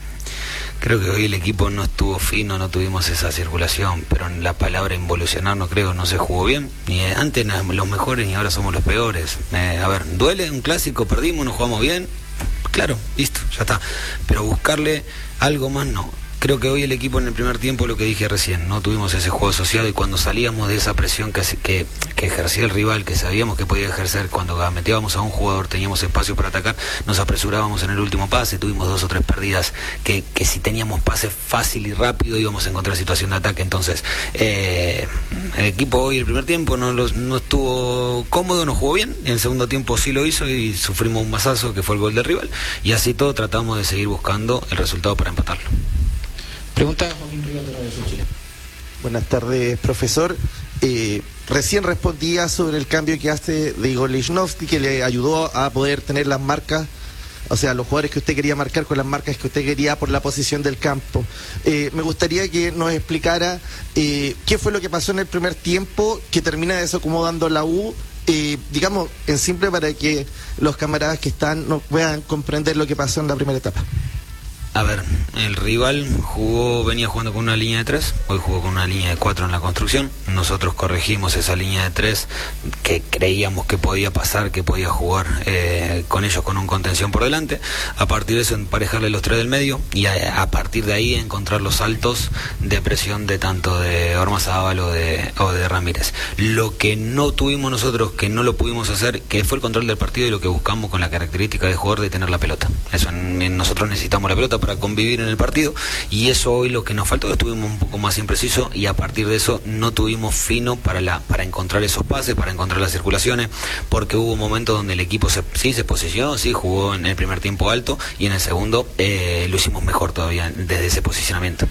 creo que hoy el equipo no estuvo fino, no tuvimos esa circulación, pero en la palabra involucionar no creo, no se jugó bien. Ni antes éramos los mejores y ahora somos los peores. Eh, a ver, duele un clásico, perdimos, no jugamos bien, claro, listo, ya está. Pero buscarle algo más no. Creo que hoy el equipo en el primer tiempo, lo que dije recién, no tuvimos ese juego asociado, y cuando salíamos de esa presión que, que, que ejercía el rival, que sabíamos que podía ejercer, cuando metíamos a un jugador, teníamos espacio para atacar, nos apresurábamos en el último pase, tuvimos dos o tres pérdidas que, que si teníamos pase fácil y rápido íbamos a encontrar situación de ataque. Entonces eh, el equipo hoy el primer tiempo no, los, no estuvo cómodo, no jugó bien, en el segundo tiempo sí lo hizo y sufrimos un mazazo que fue el gol del rival, y así todo tratamos de seguir buscando el resultado para empatarlo. Pregunta Joaquín Rivas de Radio Chile. Buenas tardes, profesor. Eh, recién respondía sobre el cambio que hace de Igor Lichnowsky, que le ayudó a poder tener las marcas, o sea, los jugadores que usted quería marcar con las marcas que usted quería por la posición del campo. Eh, me gustaría que nos explicara eh, qué fue lo que pasó en el primer tiempo que termina desacomodando la U, eh, digamos, en simple, para que los camaradas que están no puedan comprender lo que pasó en la primera etapa. A ver, el rival jugó, venía jugando con una línea de tres, hoy jugó con una línea de cuatro en la construcción. Nosotros corregimos esa línea de tres que creíamos que podía pasar, que podía jugar eh, con ellos con un contención por delante. A partir de eso emparejarle los tres del medio y a, a partir de ahí encontrar los saltos de presión de tanto de Ormazábal o de, o de Ramírez. Lo que no tuvimos nosotros, que no lo pudimos hacer, que fue el control del partido y lo que buscamos con la característica de jugador de tener la pelota. Eso, nosotros necesitamos la pelota para convivir en el partido, y eso hoy lo que nos faltó, estuvimos un poco más imprecisos y a partir de eso no tuvimos fino para la para encontrar esos pases, para encontrar las circulaciones, porque hubo momentos donde el equipo se, sí se posicionó, sí jugó en el primer tiempo alto y en el segundo eh, lo hicimos mejor todavía desde ese posicionamiento.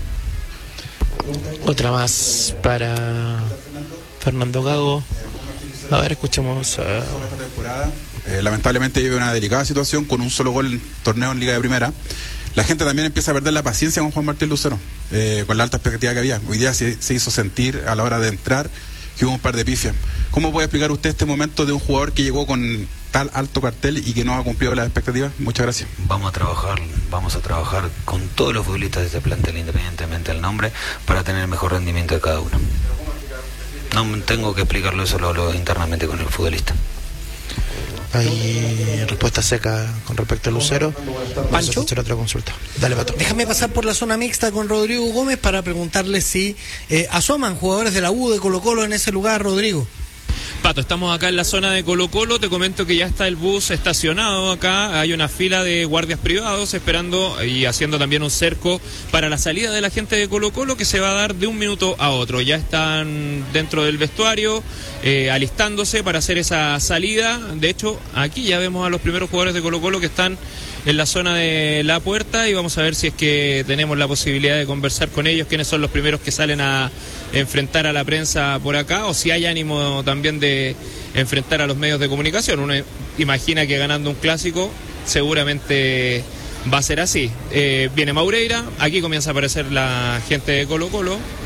Otra más para Fernando Gago. A ver, escuchemos a... Eh, lamentablemente vive una delicada situación con un solo gol en torneo en Liga de Primera. La gente también empieza a perder la paciencia con Juan Martín Lucero, eh, con la alta expectativa que había. Hoy día se, se hizo sentir a la hora de entrar que hubo un par de pifias. ¿Cómo puede explicar usted este momento de un jugador que llegó con tal alto cartel y que no ha cumplido las expectativas? Muchas gracias. Vamos a trabajar, vamos a trabajar con todos los futbolistas de este plantel, independientemente del nombre, para tener el mejor rendimiento de cada uno. No tengo que explicarlo, eso lo hablo internamente con el futbolista. Hay respuesta seca con respecto a Lucero. Pancho, hacer otra consulta. Dale, Pato. Déjame pasar por la zona mixta con Rodrigo Gómez para preguntarle si eh, asoman jugadores de la U, de Colo Colo en ese lugar, Rodrigo. Pato, estamos acá en la zona de Colo Colo, te comento que ya está el bus estacionado acá, hay una fila de guardias privados esperando y haciendo también un cerco para la salida de la gente de Colo Colo, que se va a dar de un minuto a otro. Ya están dentro del vestuario eh, alistándose para hacer esa salida. De hecho, aquí ya vemos a los primeros jugadores de Colo Colo que están en la zona de la puerta y vamos a ver si es que tenemos la posibilidad de conversar con ellos, quiénes son los primeros que salen a enfrentar a la prensa por acá, o si hay ánimo también de enfrentar a los medios de comunicación. Uno imagina que ganando un clásico seguramente va a ser así. Eh, viene Maureira, aquí comienza a aparecer la gente de Colo Colo,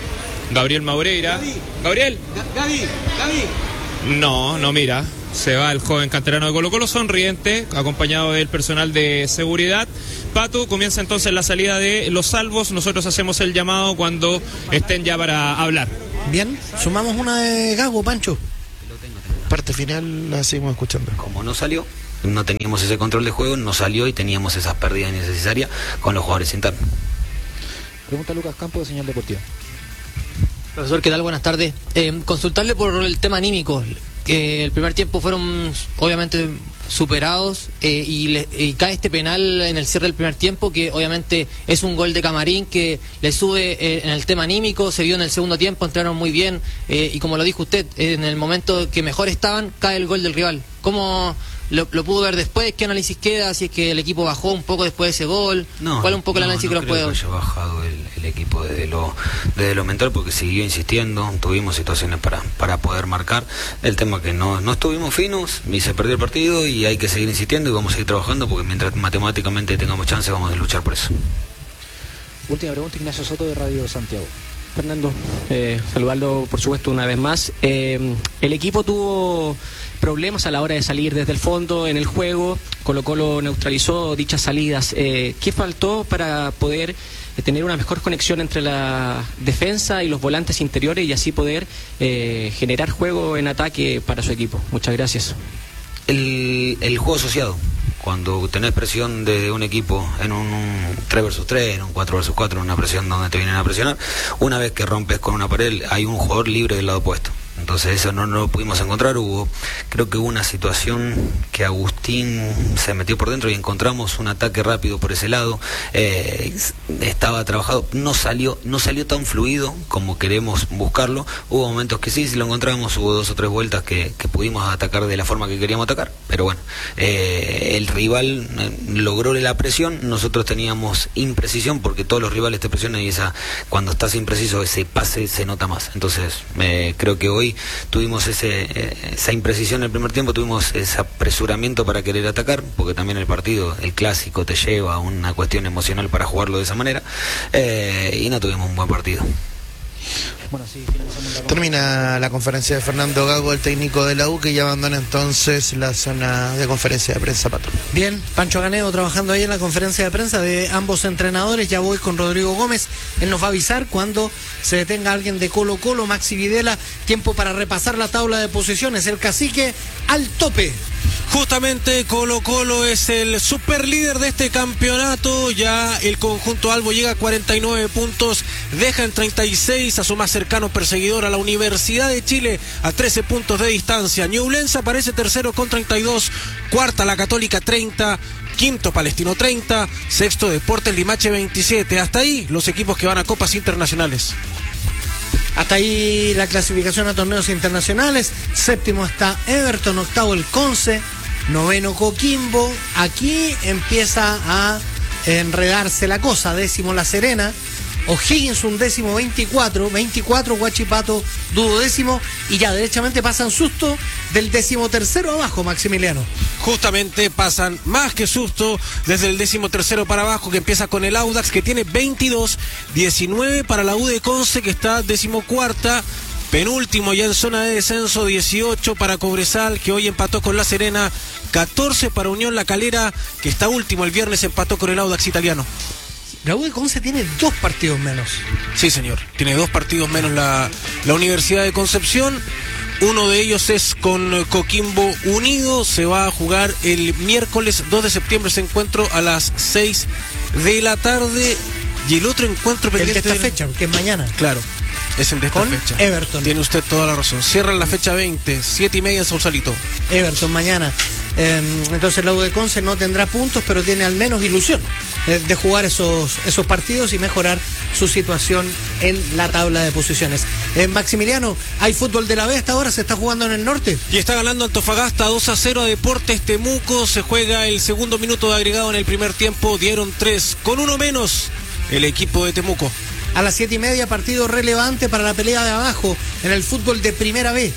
Gabriel Maureira. Gabriel. Gaby, Gaby. No, no mira. Se va el joven canterano de Colo Colo, sonriente, acompañado del personal de seguridad. Pato, comienza entonces la salida de los salvos. Nosotros hacemos el llamado cuando estén ya para hablar. Bien, sumamos una de Gago, Pancho. Parte final la seguimos escuchando. Como no salió, no teníamos ese control de juego, no salió y teníamos esas pérdidas innecesarias con los jugadores internos. Pregunta Lucas Campos de Señal Deportiva. Profesor, ¿qué tal? Buenas tardes. Eh, consultarle por el tema anímico. Que el primer tiempo fueron obviamente superados eh, y, le, y cae este penal en el cierre del primer tiempo, que obviamente es un gol de Camarín que le sube eh, en el tema anímico. Se vio en el segundo tiempo, entraron muy bien eh, y como lo dijo usted, en el momento que mejor estaban cae el gol del rival. ¿Cómo lo, lo pudo ver después? ¿Qué análisis queda? Si es que el equipo bajó un poco después de ese gol. No, ¿Cuál es un poco no, el análisis no que lo puede dar? No creo que haya bajado el, el equipo desde lo, desde lo mental, porque siguió insistiendo, tuvimos situaciones para, para poder marcar. El tema que no, no estuvimos finos y se perdió el partido, y hay que seguir insistiendo y vamos a seguir trabajando, porque mientras matemáticamente tengamos chance vamos a luchar por eso. Última pregunta, Ignacio Soto de Radio Santiago. Fernando, eh, saludarlo por supuesto una vez más. Eh, el equipo tuvo problemas a la hora de salir desde el fondo en el juego. Colo Colo neutralizó dichas salidas. Eh, ¿Qué faltó para poder eh, tener una mejor conexión entre la defensa y los volantes interiores y así poder eh, generar juego en ataque para su equipo? Muchas gracias. El, el juego asociado. Cuando tenés presión de un equipo en un, un tres versus tres, en un cuatro versus cuatro, una presión donde te vienen a presionar, una vez que rompes con una pared, hay un jugador libre del lado opuesto. Entonces eso no, no lo pudimos encontrar. Hubo, creo que hubo una situación que Agustín se metió por dentro y encontramos un ataque rápido por ese lado. Eh, estaba trabajado, no salió, no salió tan fluido como queremos buscarlo. Hubo momentos que sí, sí lo encontramos, hubo dos o tres vueltas que, que pudimos atacar de la forma que queríamos atacar, pero bueno, eh, el rival logró la presión, nosotros teníamos imprecisión, porque todos los rivales te presionan y esa, cuando estás impreciso, ese pase se nota más. Entonces eh, creo que hoy tuvimos ese, esa imprecisión en el primer tiempo, tuvimos ese apresuramiento para querer atacar, porque también el partido, el clásico, te lleva a una cuestión emocional para jugarlo de esa manera, eh, y no tuvimos un buen partido. Bueno, sí, la termina la conferencia de Fernando Gago, el técnico de la U, que ya abandona entonces la zona de conferencia de prensa, Patrón. Bien, Pancho Ganedo trabajando ahí en la conferencia de prensa de ambos entrenadores. Ya voy con Rodrigo Gómez, él nos va a avisar cuando se detenga alguien de Colo Colo. Maxi Videla, tiempo para repasar la tabla de posiciones, el cacique al tope. Justamente Colo Colo es el superlíder de este campeonato. Ya el conjunto albo llega a cuarenta y nueve puntos, deja en treinta y seis a su más cercano perseguidor, a la Universidad de Chile, a trece puntos de distancia. Ñublense aparece tercero con treinta y dos, cuarta la Católica treinta, quinto Palestino treinta, sexto Deportes Limache veintisiete. Hasta ahí los equipos que van a copas internacionales. Hasta ahí la clasificación a torneos internacionales. Séptimo está Everton, octavo el Conce, noveno Coquimbo. Aquí empieza a enredarse la cosa. Décimo La Serena, O'Higgins un décimo veinticuatro, veinticuatro Huachipato duodécimo, y ya derechamente pasan susto del décimo tercero abajo, Maximiliano. Justamente pasan más que susto desde el décimo tercero para abajo, que empieza con el Audax, que tiene veintidós, diecinueve para la U de Conce, que está decimocuarta, penúltimo ya en zona de descenso, dieciocho para Cobresal, que hoy empató con La Serena, catorce para Unión La Calera, que está último, el viernes empató con el Audax italiano. La U de Conce tiene dos partidos menos. Sí, señor, tiene dos partidos menos la, la Universidad de Concepción. Uno de ellos es con Coquimbo Unido. Se va a jugar el miércoles dos de septiembre ese encuentro a las seis de la tarde. Y el otro encuentro pendiente el de esta del... fecha, que es mañana. Claro, es el de esta con fecha. Everton. Tiene usted toda la razón. Cierran la fecha veinte, siete y media en Sausalito. Everton mañana. Eh, entonces la U de Conce no tendrá puntos, pero tiene al menos ilusión eh, de jugar esos, esos partidos y mejorar su situación en la tabla de posiciones. Eh, Maximiliano, ¿hay fútbol de la B hasta ahora? ¿Se está jugando en el norte? Y está ganando Antofagasta dos a cero a Deportes Temuco. Se juega el segundo minuto de agregado en el primer tiempo. Dieron tres con uno menos el equipo de Temuco. A las siete y media, partido relevante para la pelea de abajo en el fútbol de Primera B.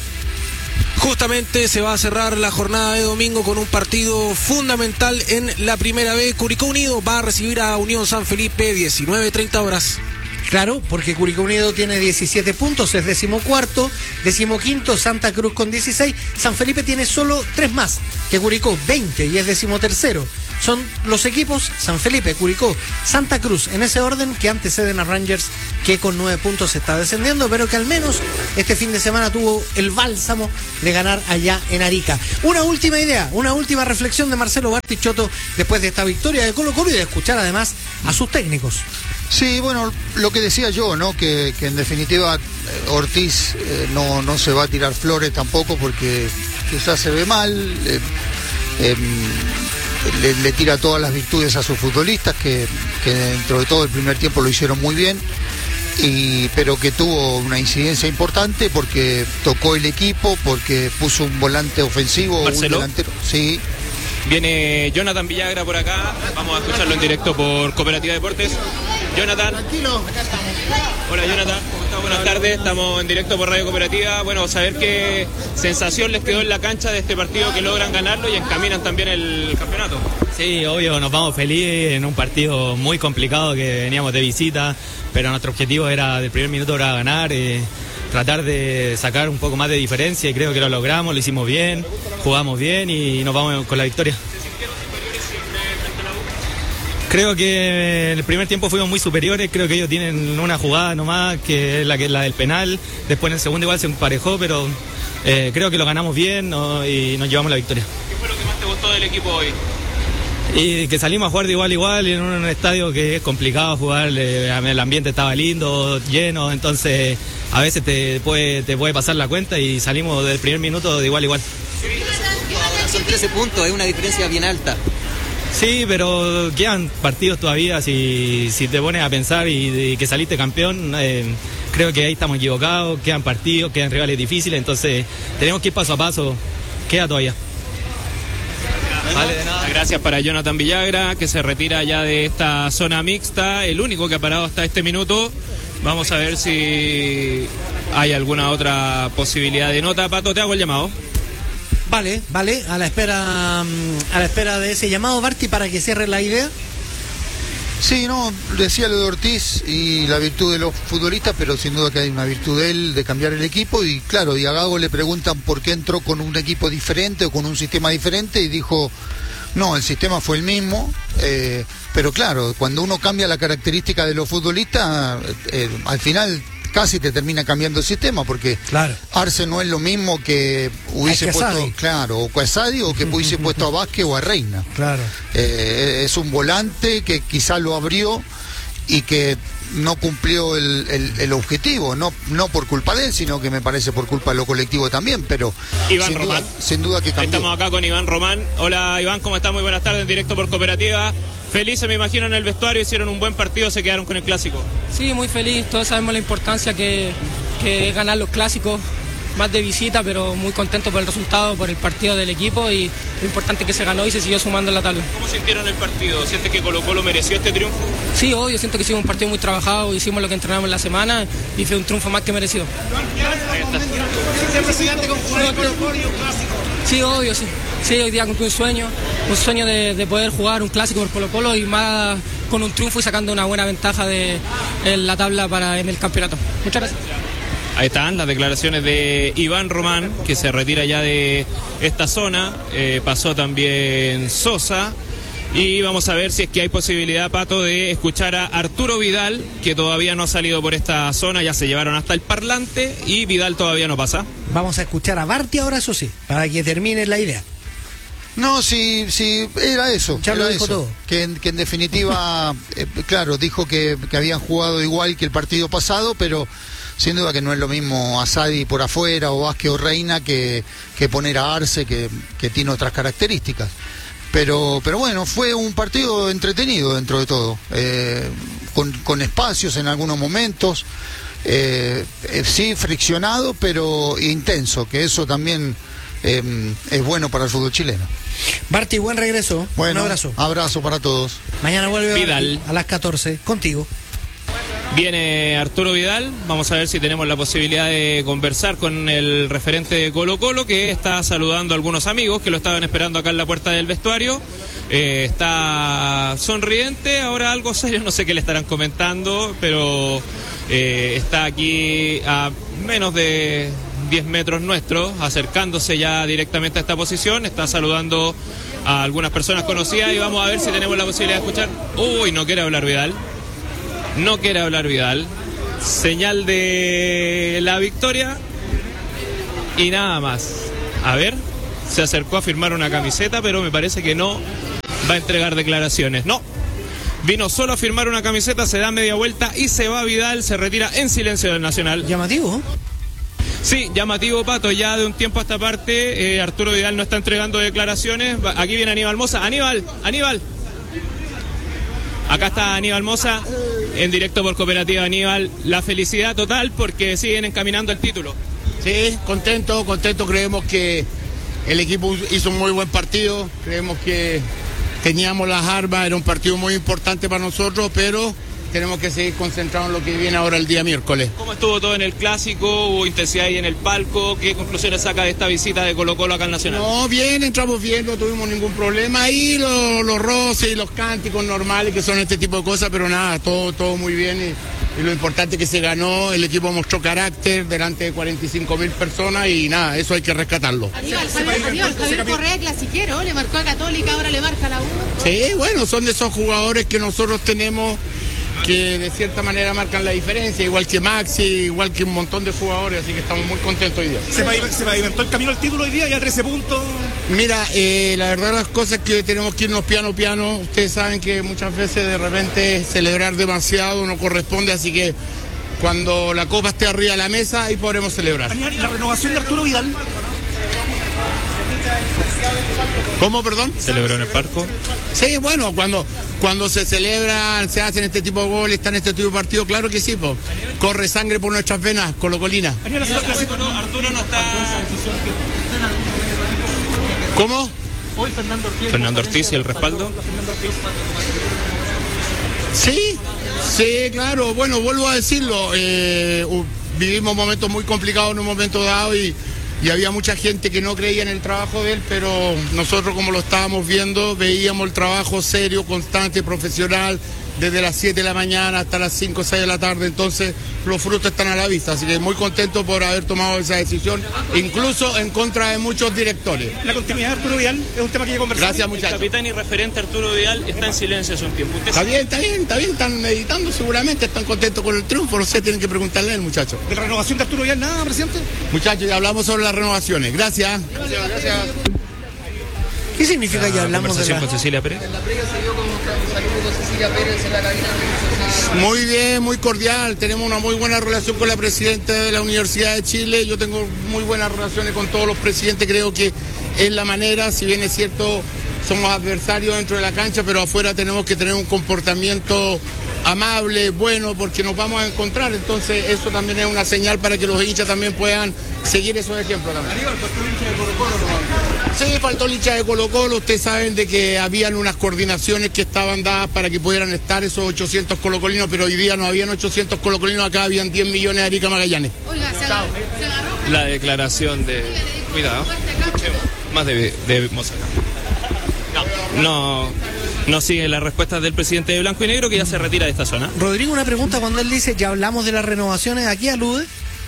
Justamente se va a cerrar la jornada de domingo con un partido fundamental en la Primera B. Curicó Unido va a recibir a Unión San Felipe, diecinueve treinta horas. Claro, porque Curicó Unido tiene diecisiete puntos, es decimocuarto, decimoquinto Santa Cruz con dieciséis, San Felipe tiene solo tres más que Curicó, veinte, y es decimotercero. Son los equipos San Felipe, Curicó, Santa Cruz, en ese orden, que anteceden a Rangers, que con nueve puntos está descendiendo, pero que al menos este fin de semana tuvo el bálsamo de ganar allá en Arica. Una última idea, una última reflexión de Marcelo Bartichotto después de esta victoria de Colo Colo y de escuchar además a sus técnicos. Sí, bueno, lo que decía yo, ¿no? Que, que en definitiva Ortiz eh, no, no se va a tirar flores tampoco porque quizás se ve mal. Eh, eh, Le, le tira todas las virtudes a sus futbolistas que, que dentro de todo el primer tiempo lo hicieron muy bien, y, pero que tuvo una incidencia importante porque tocó el equipo, porque puso un volante ofensivo, Marcelo. un delantero. Sí. Viene Jonathan Villagra por acá, vamos a escucharlo en directo por Cooperativa Deportes. Jonathan. Tranquilo, acá estamos. Hola Jonathan, ¿cómo estás? Buenas tardes, estamos en directo por Radio Cooperativa. Bueno, saber qué sensación les quedó en la cancha de este partido, que logran ganarlo y encaminan también el campeonato. Sí, obvio, nos vamos felices en un partido muy complicado que veníamos de visita, pero nuestro objetivo era, del primer minuto era ganar, eh, tratar de sacar un poco más de diferencia, y creo que lo logramos, lo hicimos bien, jugamos bien y nos vamos con la victoria. Creo que en el primer tiempo fuimos muy superiores, creo que ellos tienen una jugada nomás, que es la, que es la del penal, después en el segundo igual se emparejó, pero eh, creo que lo ganamos bien, ¿no? Y nos llevamos la victoria. ¿Qué fue lo que más te gustó del equipo hoy? Y que salimos a jugar de igual a igual en un estadio que es complicado jugar, eh, el ambiente estaba lindo, lleno, entonces a veces te puede, te puede pasar la cuenta, y salimos del primer minuto de igual a igual. Ahora son trece puntos, es una diferencia bien alta. Sí, pero quedan partidos todavía, si, si te pones a pensar y, y que saliste campeón, eh, creo que ahí estamos equivocados, quedan partidos, quedan rivales difíciles, entonces tenemos que ir paso a paso, queda todavía. Vale, de nada. Gracias para Jonathan Villagra, que se retira ya de esta zona mixta, el único que ha parado hasta este minuto. Vamos a ver si hay alguna otra posibilidad de nota. Pato, te hago el llamado. Vale, vale, a la espera a la espera de ese llamado, Barty, para que cierre la idea. Sí, no, decía lo de Ortiz y la virtud de los futbolistas, pero sin duda que hay una virtud de él de cambiar el equipo, y claro, y a Gago le preguntan por qué entró con un equipo diferente o con un sistema diferente, y dijo, no, el sistema fue el mismo, eh, pero claro, cuando uno cambia la característica de los futbolistas, eh, al final casi te termina cambiando el sistema, porque claro. Arce no es lo mismo que hubiese que puesto, Asadi. claro, o Asadi, o que hubiese puesto a Vázquez o a Reina. Claro. Eh, es un volante que quizá lo abrió y que no cumplió el, el, el objetivo, no, no por culpa de él, sino que me parece por culpa de lo colectivo también, pero Iván sin Román. duda, sin duda que cambió. Estamos acá con Iván Román. Hola Iván, ¿cómo estás? Muy buenas tardes, en directo por Cooperativa. Felices, me imagino, en el vestuario, hicieron un buen partido, se quedaron con el clásico. Sí, muy feliz, todos sabemos la importancia que, que es ganar los clásicos, más de visita, pero muy contento por el resultado, por el partido del equipo, y lo importante que se ganó y se siguió sumando en la tabla. ¿Cómo sintieron el partido? ¿Sientes que Colo Colo mereció este triunfo? Sí, obvio, siento que hicimos un partido muy trabajado, hicimos lo que entrenamos en la semana y fue un triunfo más que merecido. Sí, obvio, sí. Sí, hoy día cumplí un sueño, un sueño de, de poder jugar un clásico por Colo Colo, y más con un triunfo y sacando una buena ventaja de en la tabla para en el campeonato. Muchas gracias. Ahí están las declaraciones de Iván Román, que se retira ya de esta zona. Eh, pasó también Sosa. Y vamos a ver si es que hay posibilidad, Pato, de escuchar a Arturo Vidal, que todavía no ha salido por esta zona. Ya se llevaron hasta el parlante y Vidal todavía no pasa. Vamos a escuchar a Barty ahora, eso sí, para que termine la idea. No, sí, sí, era eso. Ya lo era dijo eso. todo. Que, en- que en definitiva, eh, claro, dijo que, que habían jugado igual que el partido pasado, pero sin duda que no es lo mismo Asadi por afuera o Vázquez o Reina que, que poner a Arce, que, que tiene otras características. Pero, pero bueno, fue un partido entretenido dentro de todo, eh, con, con espacios en algunos momentos, eh, eh, sí friccionado, pero intenso, que eso también eh, es bueno para el fútbol chileno. Barty, buen regreso. Bueno, un abrazo. Abrazo para todos. Mañana vuelve Vidal. a las catorce contigo. Viene Arturo Vidal, vamos a ver si tenemos la posibilidad de conversar con el referente de Colo Colo, que está saludando a algunos amigos que lo estaban esperando acá en la puerta del vestuario. Eh, está sonriente, ahora algo serio, no sé qué le estarán comentando, pero eh, está aquí a menos de diez metros nuestros, acercándose ya directamente a esta posición, está saludando a algunas personas conocidas y vamos a ver si tenemos la posibilidad de escuchar. Uy, no quiere hablar Vidal. No quiere hablar Vidal. Señal de la victoria y nada más. A ver, se acercó a firmar una camiseta, pero me parece que no va a entregar declaraciones. No, vino solo a firmar una camiseta, se da media vuelta y se va Vidal, se retira en silencio del Nacional. Llamativo. Sí, llamativo, Pato, ya de un tiempo a esta parte eh, Arturo Vidal no está entregando declaraciones. Aquí viene Aníbal Mosa. Aníbal, Aníbal. Acá está Aníbal Mosa, en directo por Cooperativa. Aníbal, la felicidad total porque siguen encaminando el título. Sí, contento, contento. Creemos que el equipo hizo un muy buen partido. Creemos que teníamos las armas, era un partido muy importante para nosotros, pero tenemos que seguir concentrados en lo que viene ahora el día miércoles. ¿Cómo estuvo todo en el clásico? ¿Hubo intensidad ahí en el palco? ¿Qué conclusiones saca de esta visita de Colo Colo acá al Nacional? No, bien, entramos bien, no tuvimos ningún problema. Ahí los, los roces y los cánticos normales que son este tipo de cosas, pero nada, todo, todo muy bien. Y, y lo importante es que se ganó, el equipo mostró carácter delante de cuarenta y cinco mil personas y nada, eso hay que rescatarlo. Aníbal, Javier, Aníbal, Javier Correa, clasiquero, le marcó a Católica, ahora le marca a la U. Sí, bueno, son de esos jugadores que nosotros tenemos que de cierta manera marcan la diferencia, igual que Maxi, igual que un montón de jugadores, así que estamos muy contentos hoy día. ¿Se pavimentó el camino al título hoy día, ya trece puntos? Mira, eh, la verdad las cosas es que tenemos que irnos piano piano, ustedes saben que muchas veces de repente celebrar demasiado no corresponde, así que cuando la copa esté arriba de la mesa, ahí podremos celebrar. La renovación de Arturo Vidal. ¿Cómo, perdón? ¿Celebró en el Parco? Sí, bueno, cuando, cuando se celebran, se hacen este tipo de goles, están este tipo de partidos, claro que sí, po. Corre sangre por nuestras venas, colocolina. Arturo no está... ¿Cómo? Hoy Fernando Ortiz. Fernando Ortiz y el respaldo. Sí, sí, claro, bueno, vuelvo a decirlo, eh, uh, vivimos momentos muy complicados en un momento dado y... Y había mucha gente que no creía en el trabajo de él, pero nosotros como lo estábamos viendo, veíamos el trabajo serio, constante, profesional, desde las siete de la mañana hasta las cinco o seis de la tarde, entonces los frutos están a la vista, así que muy contento por haber tomado esa decisión, incluso en contra de muchos directores. La continuidad de Arturo Vidal es un tema que hay que conversar. Gracias, muchachos. El capitán y referente Arturo Vidal está en silencio hace un tiempo. Está bien, está bien, está bien, están meditando seguramente, están contentos con el triunfo, no sé, tienen que preguntarle al muchacho. ¿De la renovación de Arturo Vidal nada, presidente? Muchachos, ya hablamos sobre las renovaciones, gracias. Gracias, gracias. ¿Qué significa que hablamos de la... con Cecilia Pérez? En la previa se dio como un saludo con Cecilia Pérez en la cabina. Muy bien, muy cordial. Tenemos una muy buena relación con la presidenta de la Universidad de Chile. Yo tengo muy buenas relaciones con todos los presidentes. Creo que es la manera, si bien es cierto, somos adversarios dentro de la cancha, pero afuera tenemos que tener un comportamiento amable, bueno, porque nos vamos a encontrar. Entonces eso también es una señal para que los hinchas también puedan seguir esos ejemplos también. Sí, faltó el hincha de Colo Colo. Ustedes saben de que habían unas coordinaciones que estaban dadas para que pudieran estar esos ochocientos colocolinos, pero hoy día no habían ochocientos colocolinos, acá habían diez millones de Arica Magallanes. Oiga, se agarró, se agarró. La declaración de... Cuidado. Más de, de Mosa. No, no, no sigue las respuestas del presidente de Blanco y Negro, que ya se retira de esta zona. Rodrigo, una pregunta, cuando él dice, ya hablamos de las renovaciones, ¿a qué alude?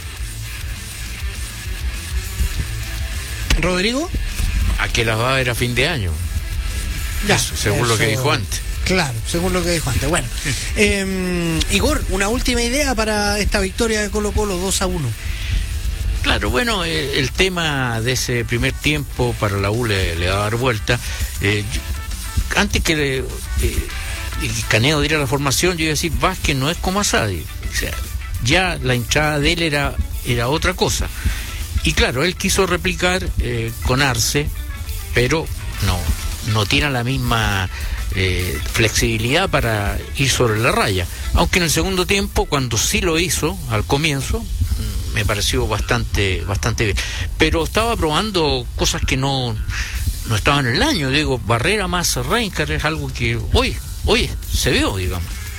¿Rodrigo? A que las va a ver a fin de año. Ya, eso, según eso, lo que dijo antes. Claro, según lo que dijo antes. Bueno, eh, Igor, una última idea para esta victoria de Colo Colo dos a uno. Claro, bueno, el, el tema de ese primer tiempo para la U le, le va a dar vuelta. Eh, yo, antes que le, eh, Caneo diera la formación, yo iba a decir, Vázquez no es como Asadi. O sea, ya la entrada de él era, era otra cosa. Y claro, él quiso replicar eh, con Arce, pero no, no tiene la misma eh, flexibilidad para ir sobre la raya. Aunque en el segundo tiempo, cuando sí lo hizo, al comienzo, me pareció bastante, bastante bien. Pero estaba probando cosas que no, no estaban en el año. Digo, Barrera más Reincar es algo que hoy, hoy se vio, digamos.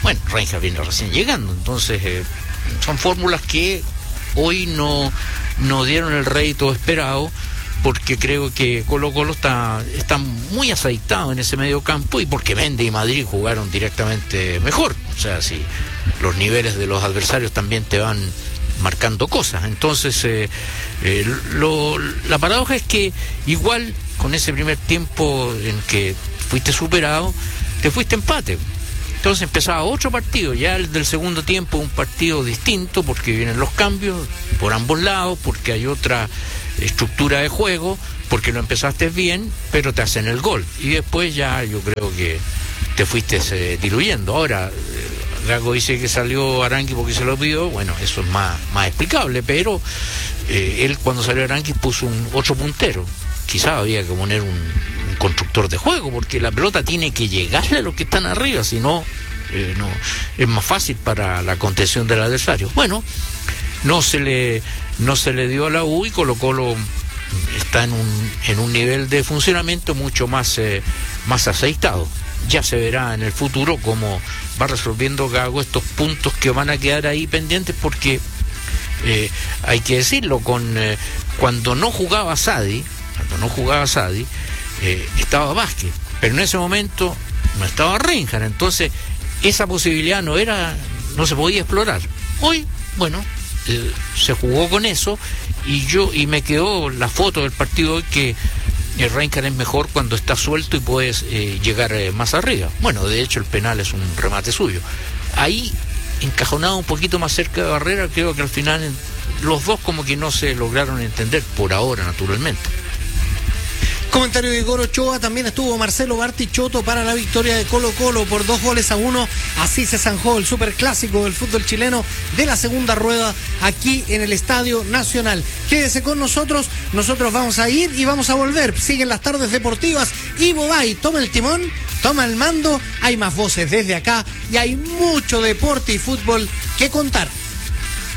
Bueno, Reinhardt viene recién llegando, entonces eh, son fórmulas que hoy no, no dieron el rédito esperado, porque creo que Colo Colo está, está muy aceitado en ese medio campo y porque Mende y Madrid jugaron directamente mejor. O sea, si los niveles de los adversarios también te van marcando cosas. Entonces, eh, eh, lo, la paradoja es que igual con ese primer tiempo en que fuiste superado, te fuiste empate. Entonces empezaba otro partido, ya el del segundo tiempo, un partido distinto, porque vienen los cambios por ambos lados, porque hay otra estructura de juego, porque lo empezaste bien, pero te hacen el gol. Y después ya yo creo que te fuiste eh, diluyendo. Ahora, eh, Gago dice que salió Arangui porque se lo pidió, bueno, eso es más, más explicable, pero eh, él cuando salió Arangui puso un otro puntero. Quizás había que poner un, un constructor de juego, porque la pelota tiene que llegarle a los que están arriba, si no, eh, no es más fácil para la contención del adversario. Bueno, no se le no se le dio a la U y Colo Colo está en un en un nivel de funcionamiento mucho más eh, más aceitado. Ya se verá en el futuro cómo va resolviendo Gago estos puntos que van a quedar ahí pendientes, porque eh, hay que decirlo, con eh, cuando no jugaba Sadi, cuando no jugaba Sadi, eh, estaba Vázquez, pero en ese momento no estaba Reinhardt, entonces esa posibilidad no era, no se podía explorar. Hoy, bueno, eh, se jugó con eso y yo y me quedó la foto del partido hoy que el Reinhardt es mejor cuando está suelto y puedes eh, llegar eh, más arriba. Bueno, de hecho el penal es un remate suyo. Ahí, encajonado un poquito más cerca de Barrera, creo que al final los dos como que no se lograron entender, por ahora naturalmente. Comentario de Igor Ochoa, también estuvo Marcelo Bartichotto para la victoria de Colo Colo por dos goles a uno. Así se zanjó el superclásico del fútbol chileno de la segunda rueda aquí en el Estadio Nacional. Quédese con nosotros, nosotros vamos a ir y vamos a volver. Siguen las tardes deportivas. Ivo Bay toma el timón, toma el mando, hay más voces desde acá y hay mucho deporte y fútbol que contar.